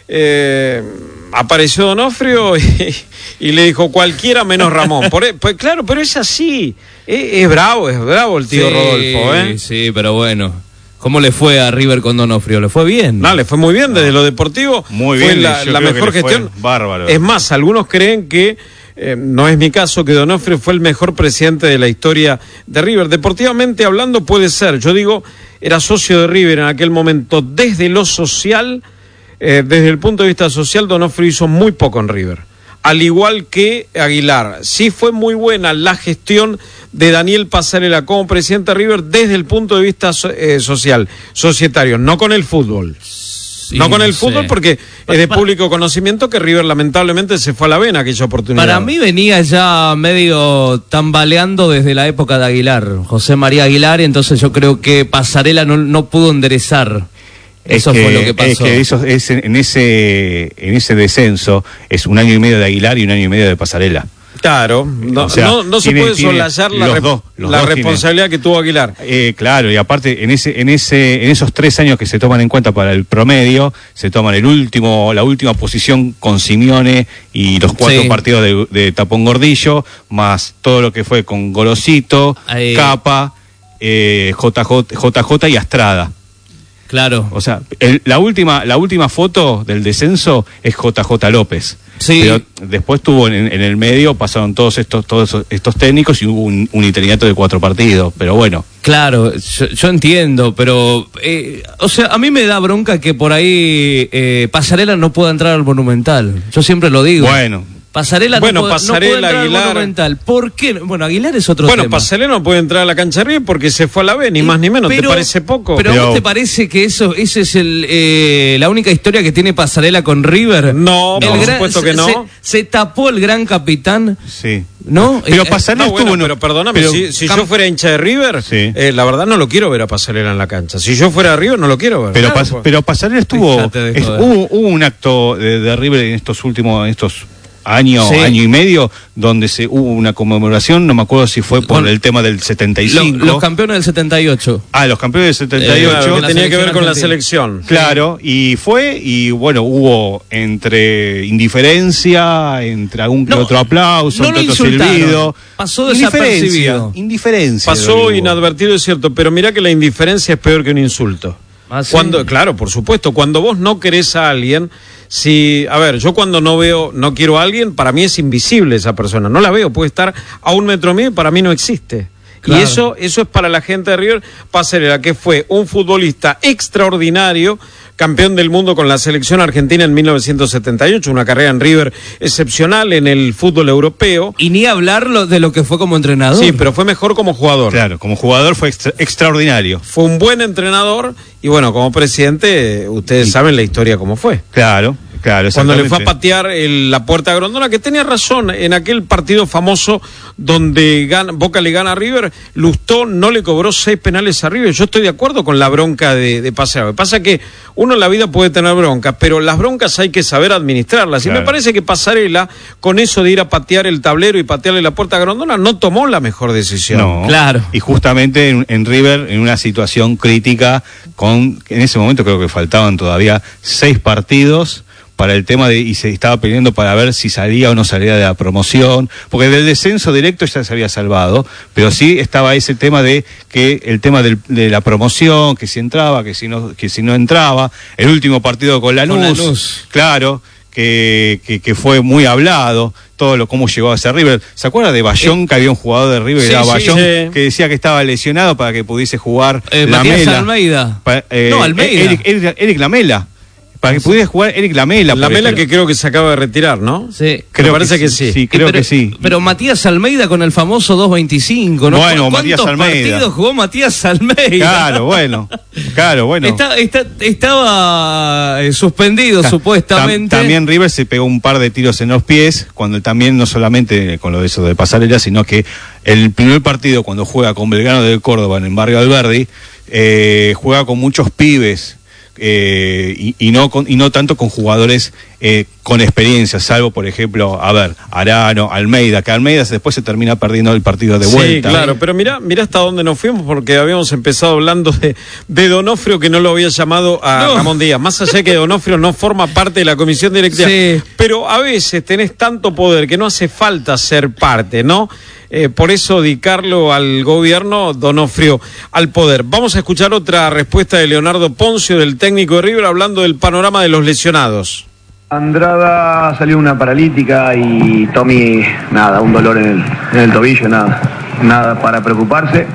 eh, apareció Donofrio y, y le dijo cualquiera menos Ramón. Por, pues claro, pero es así, es, es bravo, es bravo el tío Sí, Rodolfo, ¿eh? Sí, pero bueno. ¿Cómo le fue a River con Donofrio? ¿Le fue bien? No, le fue muy bien desde lo deportivo. Muy fue bien, la, yo la creo mejor que le fue gestión. bárbaro. Es más, algunos creen que, eh, no es mi caso, que Donofrio fue el mejor presidente de la historia de River. Deportivamente hablando puede ser. Yo digo, era socio de River en aquel momento desde lo social, eh, desde el punto de vista social, Donofrio hizo muy poco en River. Al igual que Aguilar. Sí fue muy buena la gestión de Daniel Pasarela como presidente de River desde el punto de vista so, eh, social, societario, no con el fútbol. Sí, no con no el sé. fútbol porque es de público conocimiento que River lamentablemente se fue a la vena aquella oportunidad. Para mí venía ya medio tambaleando desde la época de Aguilar, José María Aguilar, y entonces yo creo que Pasarela no, no pudo enderezar. Eso es que, fue lo que pasó. Es que eso, es, en, ese, en ese descenso es un año y medio de Aguilar y un año y medio de Pasarela. Claro, no, O sea, no, no se tiene- puede tiene soslayar la, los re- dos, los la dos responsabilidad que tuvo Aguilar. Eh, claro, y aparte en ese, en ese, en esos tres años que se toman en cuenta para el promedio, se toman el último, la última posición con Simeone y los cuatro Sí. partidos de, de Tapón Gordillo, más todo lo que fue con Gorosito, Ahí. Capa, eh, J J, J J y Astrada. Claro. O sea, el- la última, la última foto del descenso es J J López. Sí. Pero después tuvo en, en el medio, pasaron todos estos, todos esos- estos técnicos y hubo un, un interinato de cuatro partidos. Pero bueno. Claro, yo, yo entiendo, pero, eh, o sea, a mí me da bronca que por ahí eh, Pasarela no pueda entrar al Monumental. Yo siempre lo digo. Bueno. Pasarela Bueno, no, puede, Pasarela, no puede entrar Aguilar. al Monumental. ¿Por qué? Bueno, Aguilar es otro Bueno, tema. Pasarela no puede entrar a la cancha de River porque se fue a la B, ni más ni menos. ¿Te Pero- parece poco? Pero, ¿a vos te parece que eso ese es el eh, la única historia que tiene Pasarela con River? No, El por gran- supuesto que se- no. Se, se tapó el gran capitán, Sí. ¿no? Pero Eh, Pasarela No, bueno, estuvo. pero perdóname, pero si, si Cam- yo fuera hincha de River, Sí. eh, la verdad no lo quiero ver a Pasarela en la cancha. Si yo fuera de River, no lo quiero ver. Pero, Claro, Pas- pues. pero Pasarela estuvo. Fíjate de es- joder. hubo, hubo un acto de, de River en estos últimos. En estos año, Sí. año y medio, donde se hubo una conmemoración, no me acuerdo si fue por Con- el tema del setenta y Lo- cinco. los campeones del setenta y ocho. Ah, los campeones del setenta y ocho. Eh, Claro, que la tenía que ver selección con la argentina. selección. Claro, y fue, y bueno, hubo entre indiferencia, entre algún que No, otro aplauso, no entre lo otro insultaron. silbido. Pasó Indiferencia, desapercibido. indiferencia. Pasó hubo. inadvertido, es cierto, pero mirá que la indiferencia es peor que un insulto. ¿Ah, sí? Cuando, claro, por supuesto, cuando vos no querés a alguien, si, a ver, yo cuando no veo, no quiero a alguien, para mí es invisible esa persona, no la veo, puede estar a un metro mío y para mí no existe. Claro. Y eso, eso es para la gente de River, Pasarela, que fue un futbolista extraordinario, campeón del mundo con la selección argentina en mil novecientos setenta y ocho, una carrera en River excepcional en el fútbol europeo. Y ni hablar lo- de lo que fue como entrenador. Sí, pero fue mejor como jugador. Claro, como jugador fue extra- extraordinario. Fue un buen entrenador y bueno, como presidente, eh, ustedes saben la historia cómo fue. Claro, claro. Cuando le fue a exactamente. patear el- la puerta a Grondona, que tenía razón, en aquel partido famoso donde gana- Boca le gana a River, Lustó no le cobró seis penales a River. Yo estoy de acuerdo con la bronca de, de Pasarela. Lo que pasa es que uno en la vida puede tener broncas, pero las broncas hay que saber administrarlas. Y Claro. me parece que Pasarela, con eso de ir a patear el tablero y patearle la puerta a Grondona, no tomó la mejor decisión. No. Claro. Y justamente en, en River, en una situación crítica, con en ese momento creo que faltaban todavía seis partidos para el tema de, y se estaba peleando para ver si salía o no salía de la promoción, porque del descenso directo ya se había salvado, pero sí estaba ese tema de que el tema del- de la promoción, que si entraba, que si no, que si no entraba, el último partido con Lanús, Lanús. claro, que, que, que fue muy hablado, todo lo cómo llegó a ser River. ¿Se acuerda de Bayón, eh, que había un jugador de River, sí, que era Bayón, sí, que decía que estaba lesionado para que pudiese jugar eh, Lamela? Matías Almeida. Pa, eh, no, Almeida. Eric, Eric, Eric Lamela. Para que pudiese jugar Eric Lamela. Lamela, que creo que se acaba de retirar, ¿no? Sí. Creo Me parece que, que sí. Sí, creo pero, que sí. Pero Matías Almeida con el famoso dos veinticinco, ¿no? Bueno, ¿Cuántos Matías Almeida. partidos jugó Matías Almeida? Claro, bueno. Claro, bueno. Está, está, estaba eh, suspendido, Ta, supuestamente. Tam, también River se pegó un par de tiros en los pies, cuando también no solamente con lo de eso de Pasarela, sino que el primer partido, cuando juega con Belgrano de Córdoba en el barrio Alberdi, eh, juega con muchos pibes. Eh, y, y no con, y no tanto con jugadores eh, con experiencia, salvo por ejemplo, a ver, Arano, Almeida, que Almeida después se termina perdiendo el partido de vuelta. Sí, claro, ¿eh? Pero mirá, mirá hasta dónde nos fuimos, porque habíamos empezado hablando de, de Donofrio, que no lo había llamado a no. Ramón Díaz, más allá de que Donofrio no forma parte de la comisión directiva, sí. Pero a veces tenés tanto poder que no hace falta ser parte, ¿no? Eh, por eso dedicarlo al gobierno, Donofrio al poder. Vamos a escuchar otra respuesta de Leonardo Poncio, del técnico de River, hablando del panorama de los lesionados. Andrada salió una paralítica y Tommy, nada, un dolor en el, en el tobillo, nada, nada para preocuparse.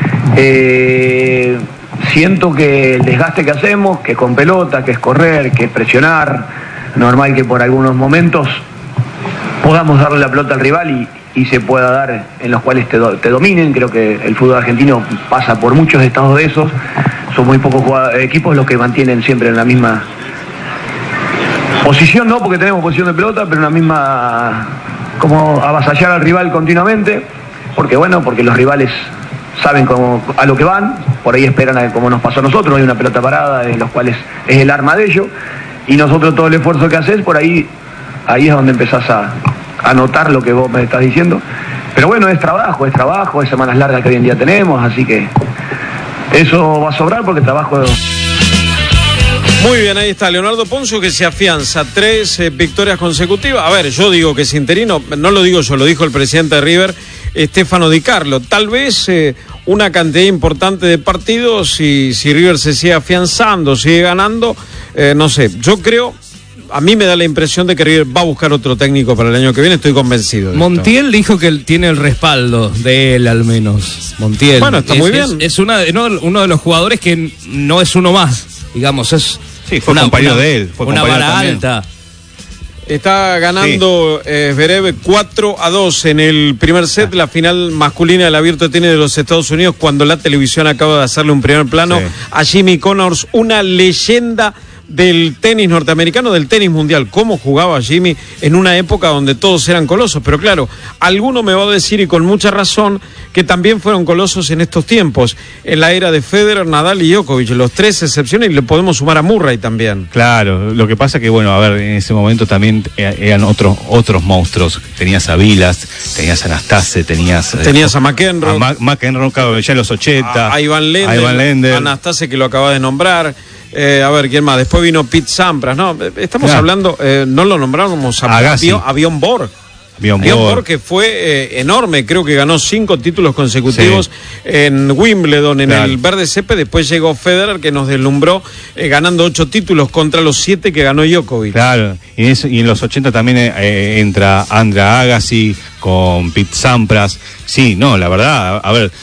Eh, siento que el desgaste que hacemos, que es con pelota, que es correr, que es presionar, normal que por algunos momentos podamos darle la pelota al rival y y se pueda dar en los cuales te, do, te dominen. Creo que el fútbol argentino pasa por muchos estados de esos, son muy pocos equipos los que mantienen siempre en la misma posición, no porque tenemos posición de pelota, pero en la misma, como avasallar al rival continuamente, porque bueno, porque los rivales saben cómo, a lo que van, por ahí esperan a como nos pasó a nosotros, hay una pelota parada en los cuales es el arma de ellos, y nosotros todo el esfuerzo que haces, por ahí, ahí es donde empezás a anotar lo que vos me estás diciendo, pero bueno, es trabajo, es trabajo, es semanas largas que hoy en día tenemos, así que eso va a sobrar porque trabajo. Muy bien, ahí está Leonardo Poncio, que se afianza tres eh, victorias consecutivas. A ver, yo digo que es interino, no lo digo yo, lo dijo el presidente de River, Stefano Di Carlo. Tal vez eh, una cantidad importante de partidos, y si River se sigue afianzando, sigue ganando, eh, no sé, yo creo. A mí me da la impresión de que River va a buscar otro técnico para el año que viene, estoy convencido de Montiel esto. Dijo que él tiene el respaldo de él, al menos. Montiel. Bueno, está es, muy es, bien. Es una, no, uno de los jugadores que no es uno más, digamos, es sí, fue una, compañero una, de él. Fue una vara también. Alta. Está ganando sí. eh, Zverev cuatro a dos en el primer set, ah. La final masculina del Abierto de Tenis de los Estados Unidos, cuando la televisión acaba de hacerle un primer plano sí. a Jimmy Connors, una leyenda del tenis norteamericano, del tenis mundial. Cómo jugaba Jimmy en una época donde todos eran colosos, pero claro, alguno me va a decir, y con mucha razón, que también fueron colosos en estos tiempos, en la era de Federer, Nadal y Djokovic, los tres excepciones, y le podemos sumar a Murray también. Claro, lo que pasa que, bueno, a ver, en ese momento también eran otros otros monstruos. Tenías a Vilas, tenías a Anastase, tenías tenías a McEnroe, a McEnroe, claro, ya en los ochenta, a, a Ivan Lendl, a Ivan Lendl, a Anastase, que lo acaba de nombrar. Eh, a ver, ¿quién más? Después vino Pete Sampras, ¿no? Estamos claro. hablando, eh, no lo nombramos a Avión, Avión Borg. Avión Borg, que fue eh, enorme, creo que ganó cinco títulos consecutivos sí. en Wimbledon, en claro. el verde césped. Después llegó Federer, que nos deslumbró eh, ganando ocho títulos contra los siete que ganó Djokovic. Claro, y en, eso, y en los ochenta también eh, entra Andrea Agassi con Pete Sampras. Sí, no, la verdad, a, a ver...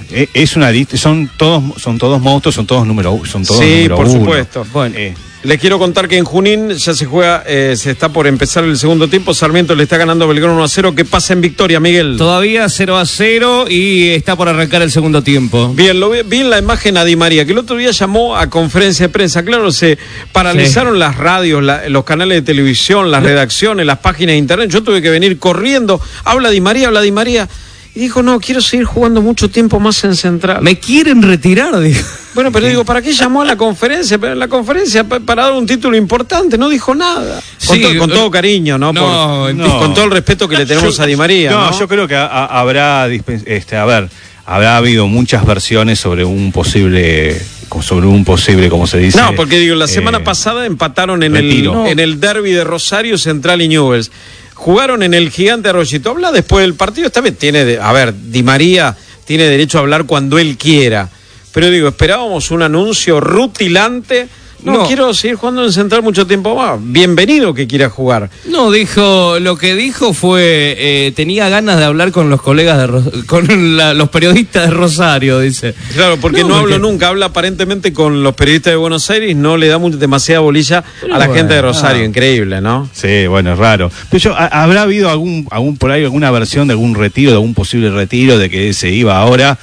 Es una lista, son todos, son todos monstruos, son todos número uno, son todos sí, número por uno. supuesto. Bueno, eh. les quiero contar que en Junín ya se juega, eh, se está por empezar el segundo tiempo. Sarmiento le está ganando a Belgrano uno a cero. ¿Qué pasa en Victoria, Miguel? Todavía cero a cero y está por arrancar el segundo tiempo. Bien, lo vi, vi en la imagen a Di María, que el otro día llamó a conferencia de prensa. Claro, se paralizaron sí. las radios, la, los canales de televisión, las redacciones, las páginas de internet. Yo tuve que venir corriendo. Habla Di María, habla Di María. Y dijo, no, quiero seguir jugando mucho tiempo más en Central. Me quieren retirar, dijo. Bueno, pero digo, ¿para qué llamó a la conferencia? Pero en la conferencia para dar un título importante, no dijo nada. Con, sí, to, con todo cariño, ¿no? No, Por, no. Con todo el respeto que le tenemos yo, a Di María. No, no, yo creo que a, a, habrá, este, a ver, habrá habido muchas versiones sobre un posible... sobre un posible, como se dice. No, porque digo, la semana eh, pasada empataron en retiro. el, no. en el derbi de Rosario, Central y Newell's. Jugaron en el Gigante Arroyito. Habla después del partido. Esta vez tiene, de, a ver, Di María tiene derecho a hablar cuando él quiera. Pero digo, esperábamos un anuncio rutilante no, No. quiero seguir jugando en Central mucho tiempo más. Bienvenido que quiera jugar. No, dijo, lo que dijo fue, eh, tenía ganas de hablar con los colegas, de Ro- con la- los periodistas de Rosario, dice. Claro, porque no, No, hablo porque- nunca, habla aparentemente con los periodistas de Buenos Aires, no le da mucha, demasiada bolilla Pero a la bueno, gente de Rosario, ah. increíble, ¿no? Sí, bueno, es raro. Pero yo, ¿ha- ¿habrá habido algún, algún por ahí alguna versión de algún retiro, de algún posible retiro, de que se iba ahora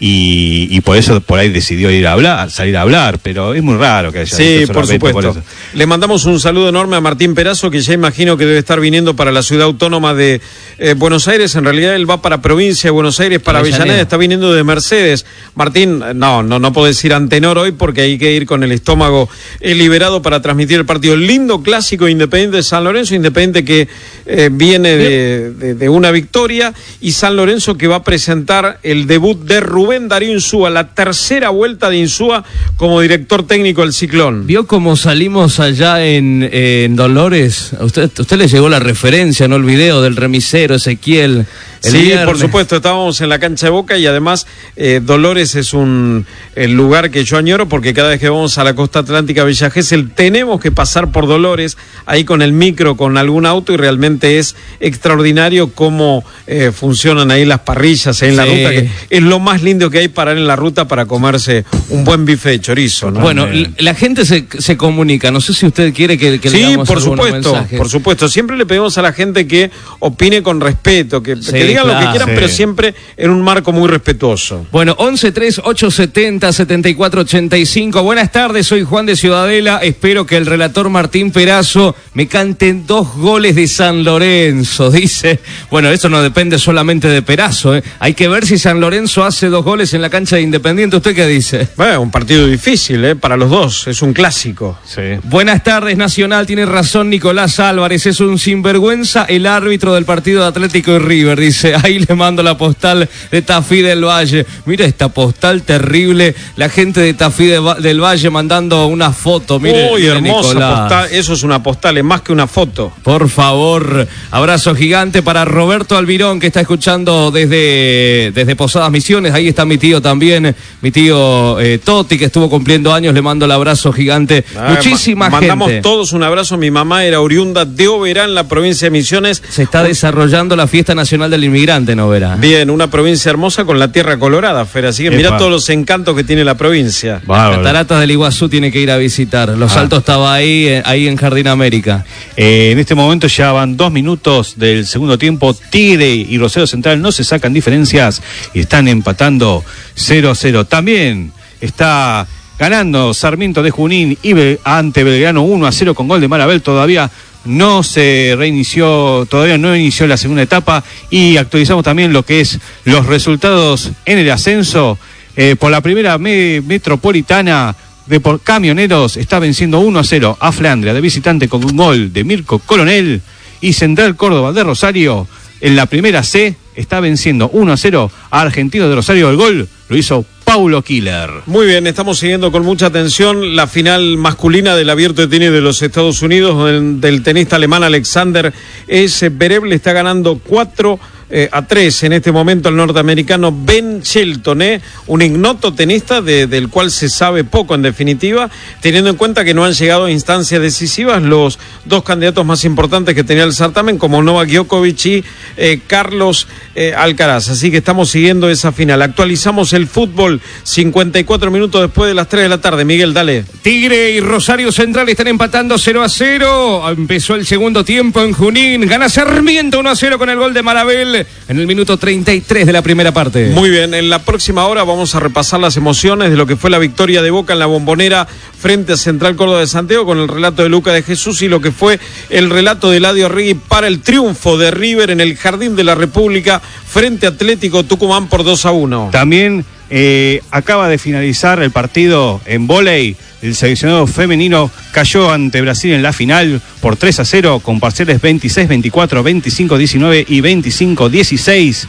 y, y por eso por ahí decidió ir a hablar, salir a hablar? Pero es muy raro que haya Sí, dicho por solamente supuesto. eso. Le mandamos un saludo enorme a Martín Perazo, que ya imagino que debe estar viniendo para la ciudad autónoma de eh, Buenos Aires. En realidad él va para provincia de Buenos Aires, para Avellaneda. Avellaneda, está viniendo de Mercedes. Martín, no, no, no puedo decir antenor hoy porque hay que ir con el estómago eh, liberado para transmitir el partido. Lindo clásico Independiente de San Lorenzo, Independiente que eh, viene de, de, de una victoria, y San Lorenzo que va a presentar el debut de Rubén Darío Insúa, la tercera vuelta de Insúa como director técnico del Ciclón. ¿Vio cómo salimos allá en, en Dolores? A usted, a usted le llegó la referencia, ¿no? El video del remisero Ezequiel. el Sí, viernes. por supuesto, estábamos en la cancha de Boca y además eh, Dolores es un el lugar que yo añoro porque cada vez que vamos a la costa atlántica Villa Gesell tenemos que pasar por Dolores, ahí con el micro, con algún auto, y realmente es extraordinario cómo eh, funcionan ahí las parrillas ahí en la Sí. ruta, que es lo más lindo que hay parar en la ruta para comerse un buen bife de chorizo, ¿no? Bueno, l- la gente se, se comunica, no sé si usted quiere que, que le Sí, damos por algunos supuesto, mensajes. por supuesto. Siempre le pedimos a la gente que opine con respeto, que, Sí, que digan lo que claro. quieran, Sí. pero siempre en un marco muy respetuoso. Bueno, once tres ocho setenta setenta y cuatro ochenta y cinco. Buenas tardes, soy Juan de Ciudadela. Espero que el relator Martín Perazo me cante dos goles de San Lorenzo, dice. Bueno, eso no depende solamente de Perazo, ¿eh? Hay que ver si San Lorenzo hace dos goles en la cancha de Independiente. ¿Usted qué dice? Bueno, un partido difícil, ¿eh? Para los dos, es un clásico. Sí. Buenas tardes, Nacional. Tiene razón Nicolás Álvarez. Es un sinvergüenza el árbitro del partido de Atlético y River. Dice, ahí le mando la postal de Tafí del Valle. Mira esta postal terrible. La gente de Tafí de Va- del Valle mandando una foto. Mire, Uy, mire, hermosa Nicolás. postal. Eso es una postal, es más que una foto. Por favor, abrazo gigante para Roberto Almirón, que está escuchando desde, desde Posadas Misiones. Ahí está mi tío también, mi tío eh, Toti, que estuvo cumpliendo años. Le mando el abrazo gigante. Ah, Muchísima ma- gente. Mandamos todos un abrazo. Mi mamá era oriunda de Oberá, en la provincia de Misiones. Se está desarrollando la fiesta nacional del inmigrante, ¿no verá? Bien, una provincia hermosa con la tierra colorada, Fer. Así que mirá Epa. todos los encantos que tiene la provincia. Bárbaro. Cataratas del Iguazú tiene que ir a visitar. Los Ah. Altos estaba ahí, eh, ahí en Jardín América. Eh, en este momento ya van dos minutos del segundo tiempo. Tigre y Rosario Central no se sacan diferencias y están empatando cero a cero. También está ganando Sarmiento de Junín y Be- ante Belgrano uno a cero con gol de Marabel. Todavía no se reinició, todavía no inició la segunda etapa, y actualizamos también lo que es los resultados en el ascenso. Eh, por la primera me- metropolitana de por Camioneros está venciendo uno a cero a Flandria de visitante con un gol de Mirko Coronel, y Central Córdoba de Rosario en la primera C está venciendo uno a cero a Argentino de Rosario. El gol lo hizo Paulo Killer. Muy bien, estamos siguiendo con mucha atención la final masculina del Abierto de Tenis de los Estados Unidos, del, del tenista alemán Alexander S. Zverev. Le está ganando cuatro eh, a tres en este momento al norteamericano Ben Shelton, ¿eh? Un ignoto tenista de, del cual se sabe poco en definitiva, teniendo en cuenta que no han llegado a instancias decisivas los dos candidatos más importantes que tenía el certamen, como Novak Djokovic y eh, Carlos eh, Alcaraz. Así que estamos siguiendo esa final. Actualizamos el fútbol, cincuenta y cuatro minutos después de las tres de la tarde. Miguel, dale. Tigre y Rosario Central están empatando cero a cero. Empezó el segundo tiempo en Junín. Gana Sarmiento uno a cero con el gol de Marabel en el minuto treinta y tres de la primera parte. Muy bien, en la próxima hora vamos a repasar las emociones de lo que fue la victoria de Boca en la Bombonera frente a Central Córdoba de Santiago, con el relato de Luca de Jesús y lo que fue el relato de Eladio Arregui para el triunfo de River en el Jardín de la República frente a Atlético Tucumán por dos a uno. También eh, acaba de finalizar el partido en vóley. El seleccionado femenino cayó ante Brasil en la final por tres a cero con parciales veintiséis veinticuatro, veinticinco diecinueve y veinticinco dieciséis,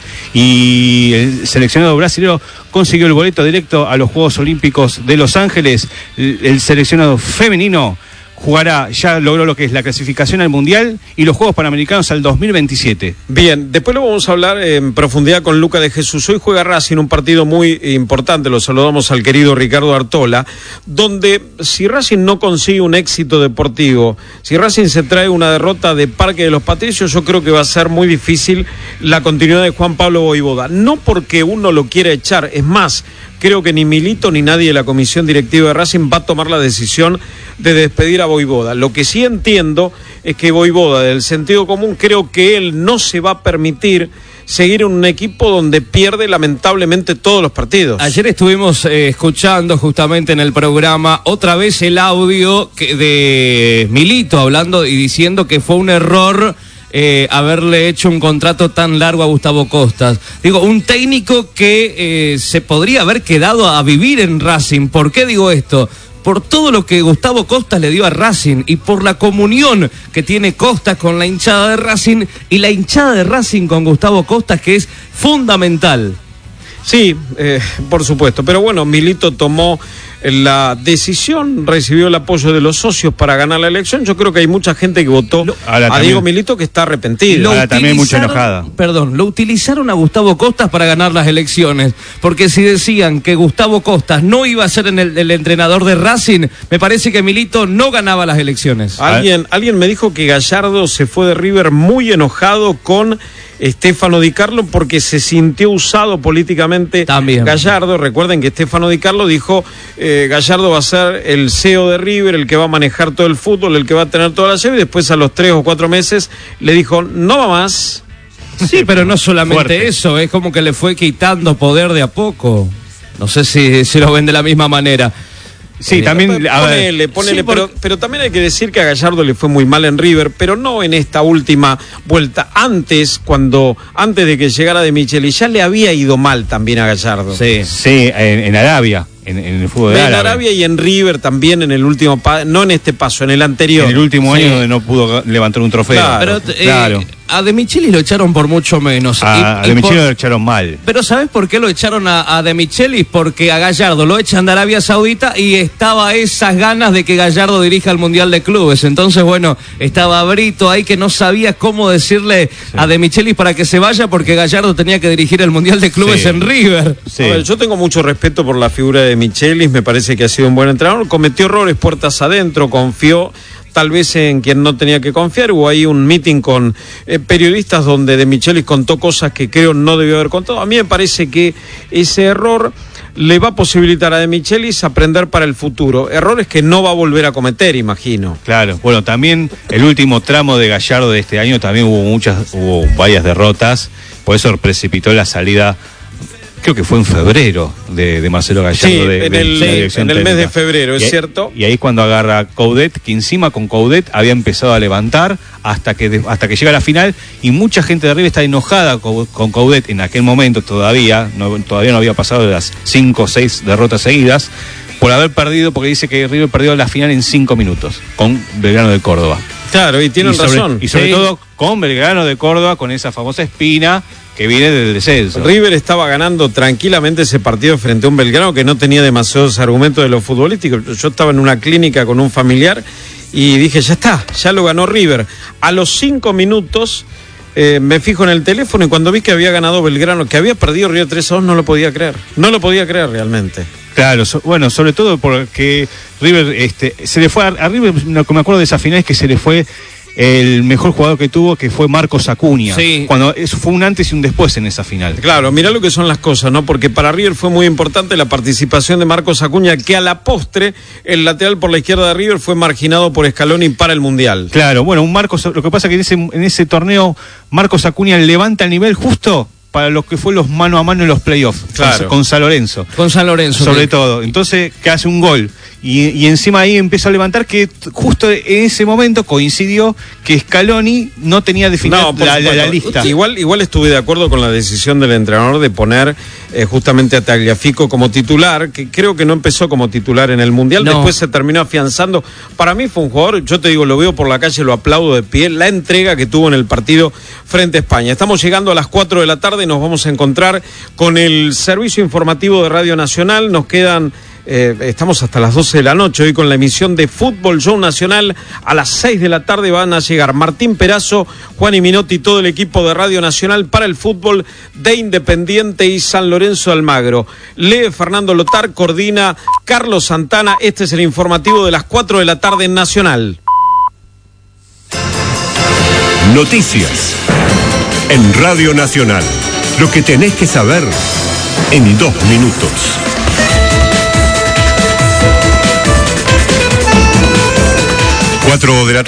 y el seleccionado brasileño consiguió el boleto directo a los Juegos Olímpicos de Los Ángeles. El, el seleccionado femenino jugará, ya logró lo que es la clasificación al Mundial y los Juegos Panamericanos al dos mil veintisiete. Bien, después lo vamos a hablar en profundidad con Luca de Jesús. Hoy juega Racing, un partido muy importante, lo saludamos al querido Ricardo Artola, donde si Racing no consigue un éxito deportivo, si Racing se trae una derrota de Parque de los Patricios, yo creo que va a ser muy difícil la continuidad de Juan Pablo Voivoda. No porque uno lo quiera echar, es más, creo que ni Milito ni nadie de la comisión directiva de Racing va a tomar la decisión de despedir a Voivoda. Lo que sí entiendo es que Voivoda, del sentido común, creo que él no se va a permitir seguir en un equipo donde pierde lamentablemente todos los partidos. Ayer estuvimos eh, escuchando justamente en el programa otra vez el audio que de Milito hablando y diciendo que fue un error Eh, haberle hecho un contrato tan largo a Gustavo Costas. Digo, un técnico que eh, se podría haber quedado a vivir en Racing. ¿Por qué digo esto? Por todo lo que Gustavo Costas le dio a Racing y por la comunión que tiene Costas con la hinchada de Racing y la hinchada de Racing con Gustavo Costas, que es fundamental. Sí, eh, por supuesto, pero bueno, Milito tomó la decisión, recibió el apoyo de los socios para ganar la elección. Yo creo que hay mucha gente que votó lo, a también, Diego Milito que está arrepentido. Ahora también mucha enojada. Perdón, lo utilizaron a Gustavo Costas para ganar las elecciones, porque si decían que Gustavo Costas no iba a ser en el, el entrenador de Racing, me parece que Milito no ganaba las elecciones. Alguien, alguien me dijo que Gallardo se fue de River muy enojado con Stefano Di Carlo porque se sintió usado políticamente. También. Gallardo, recuerden que Stefano Di Carlo dijo eh, Gallardo va a ser el C E O de River, el que va a manejar todo el fútbol, el que va a tener toda la llave, y después a los tres o cuatro meses le dijo no va más. Sí, pero no solamente Fuerte. Eso, es como que le fue quitando poder de a poco. No sé si, si lo ven de la misma manera. Sí, eh, también, a ponele, ver, ponele, sí, pero, pero también hay que decir que a Gallardo le fue muy mal en River, pero no en esta última vuelta. Antes, cuando, antes de que llegara De Micheli, ya le había ido mal también a Gallardo. Sí, sí, en, en Arabia, en, en el fútbol de En Arabia. Arabia y en River también en el último, pa- no en este paso, en el anterior. En el último Sí. año donde no pudo levantar un trofeo. Claro, Pero, eh, claro. a De Micheli lo echaron por mucho menos. A, Y- De y Micheli por- lo echaron mal. Pero ¿sabes por qué lo echaron a, a De Michelis? Porque a Gallardo lo echan de Arabia Saudita y estaba esas ganas de que Gallardo dirija el Mundial de Clubes. Entonces, bueno, estaba Brito ahí que no sabía cómo decirle sí. a De Michelis para que se vaya porque Gallardo tenía que dirigir el Mundial de Clubes sí. en River. Sí. A ver, yo tengo mucho respeto por la figura de Michelis, me parece que ha sido un buen entrenador. Cometió errores puertas adentro, confió tal vez en quien no tenía que confiar. Hubo ahí un meeting con eh, periodistas donde De Michelis contó cosas que creo no debió haber contado. A mí me parece que ese error le va a posibilitar a De Michelis aprender para el futuro. Errores que no va a volver a cometer, imagino. Claro, bueno, también el último tramo de Gallardo de este año también hubo muchas, hubo varias derrotas, por eso precipitó la salida. Creo que fue en febrero de, de Marcelo Gallardo. Sí, de, en de el, la dirección en el mes de técnica. febrero, es y, cierto. Y ahí cuando agarra Coudet, que encima con Coudet había empezado a levantar hasta que de, hasta que llega la final, y mucha gente de River está enojada con, con Coudet en aquel momento todavía, no, todavía no había pasado de las cinco o seis derrotas seguidas, por haber perdido, porque dice que River perdió la final en cinco minutos con Belgrano de Córdoba. Claro, y tienen y sobre, razón. Y sobre sí. todo con Belgrano de Córdoba, con esa famosa espina que viene del descenso. River estaba ganando tranquilamente ese partido frente a un Belgrano que no tenía demasiados argumentos de lo futbolístico. Yo estaba en una clínica con un familiar y dije, ya está, ya lo ganó River. A los cinco minutos eh, me fijo en el teléfono y cuando vi que había ganado Belgrano, que había perdido River tres a dos, no lo podía creer. No lo podía creer realmente. Claro, so, bueno, sobre todo porque River, este, se le fue a, a River, lo que me acuerdo de esa final es que se le fue el mejor jugador que tuvo, que fue Marcos Acuña. Sí. Cuando eso fue un antes y un después en esa final. Claro, mirá lo que son las cosas, ¿no? Porque para River fue muy importante la participación de Marcos Acuña, que a la postre, el lateral por la izquierda de River fue marginado por Scaloni para el Mundial. Claro, bueno, un Marcos, lo que pasa es que en ese, en ese torneo Marcos Acuña levanta el nivel justo para lo que fue los mano a mano en los playoffs, claro. con San Lorenzo. Con San Lorenzo. Sobre ¿qué? todo. Entonces, que hace un gol. Y, y encima ahí empieza a levantar que justo en ese momento coincidió que Scaloni no tenía definida no, la, la, la lista. Igual, igual estuve de acuerdo con la decisión del entrenador de poner eh, justamente a Tagliafico como titular, que creo que no empezó como titular en el Mundial, no. Después se terminó afianzando. Para mí fue un jugador, yo te digo, lo veo por la calle, lo aplaudo de pie, la entrega que tuvo en el partido frente a España. Estamos llegando a las cuatro de la tarde y nos vamos a encontrar con el servicio informativo de Radio Nacional. Nos quedan Eh, estamos hasta las doce de la noche hoy con la emisión de Fútbol Show Nacional. A las seis de la tarde van a llegar Martín Perazo, Juan y Minotti y todo el equipo de Radio Nacional para el fútbol de Independiente y San Lorenzo de Almagro. Lee Fernando Lotar, coordina Carlos Santana. Este es el informativo de las cuatro de la tarde en Nacional. Noticias en Radio Nacional. Lo que tenés que saber en dos minutos. Cuatro de la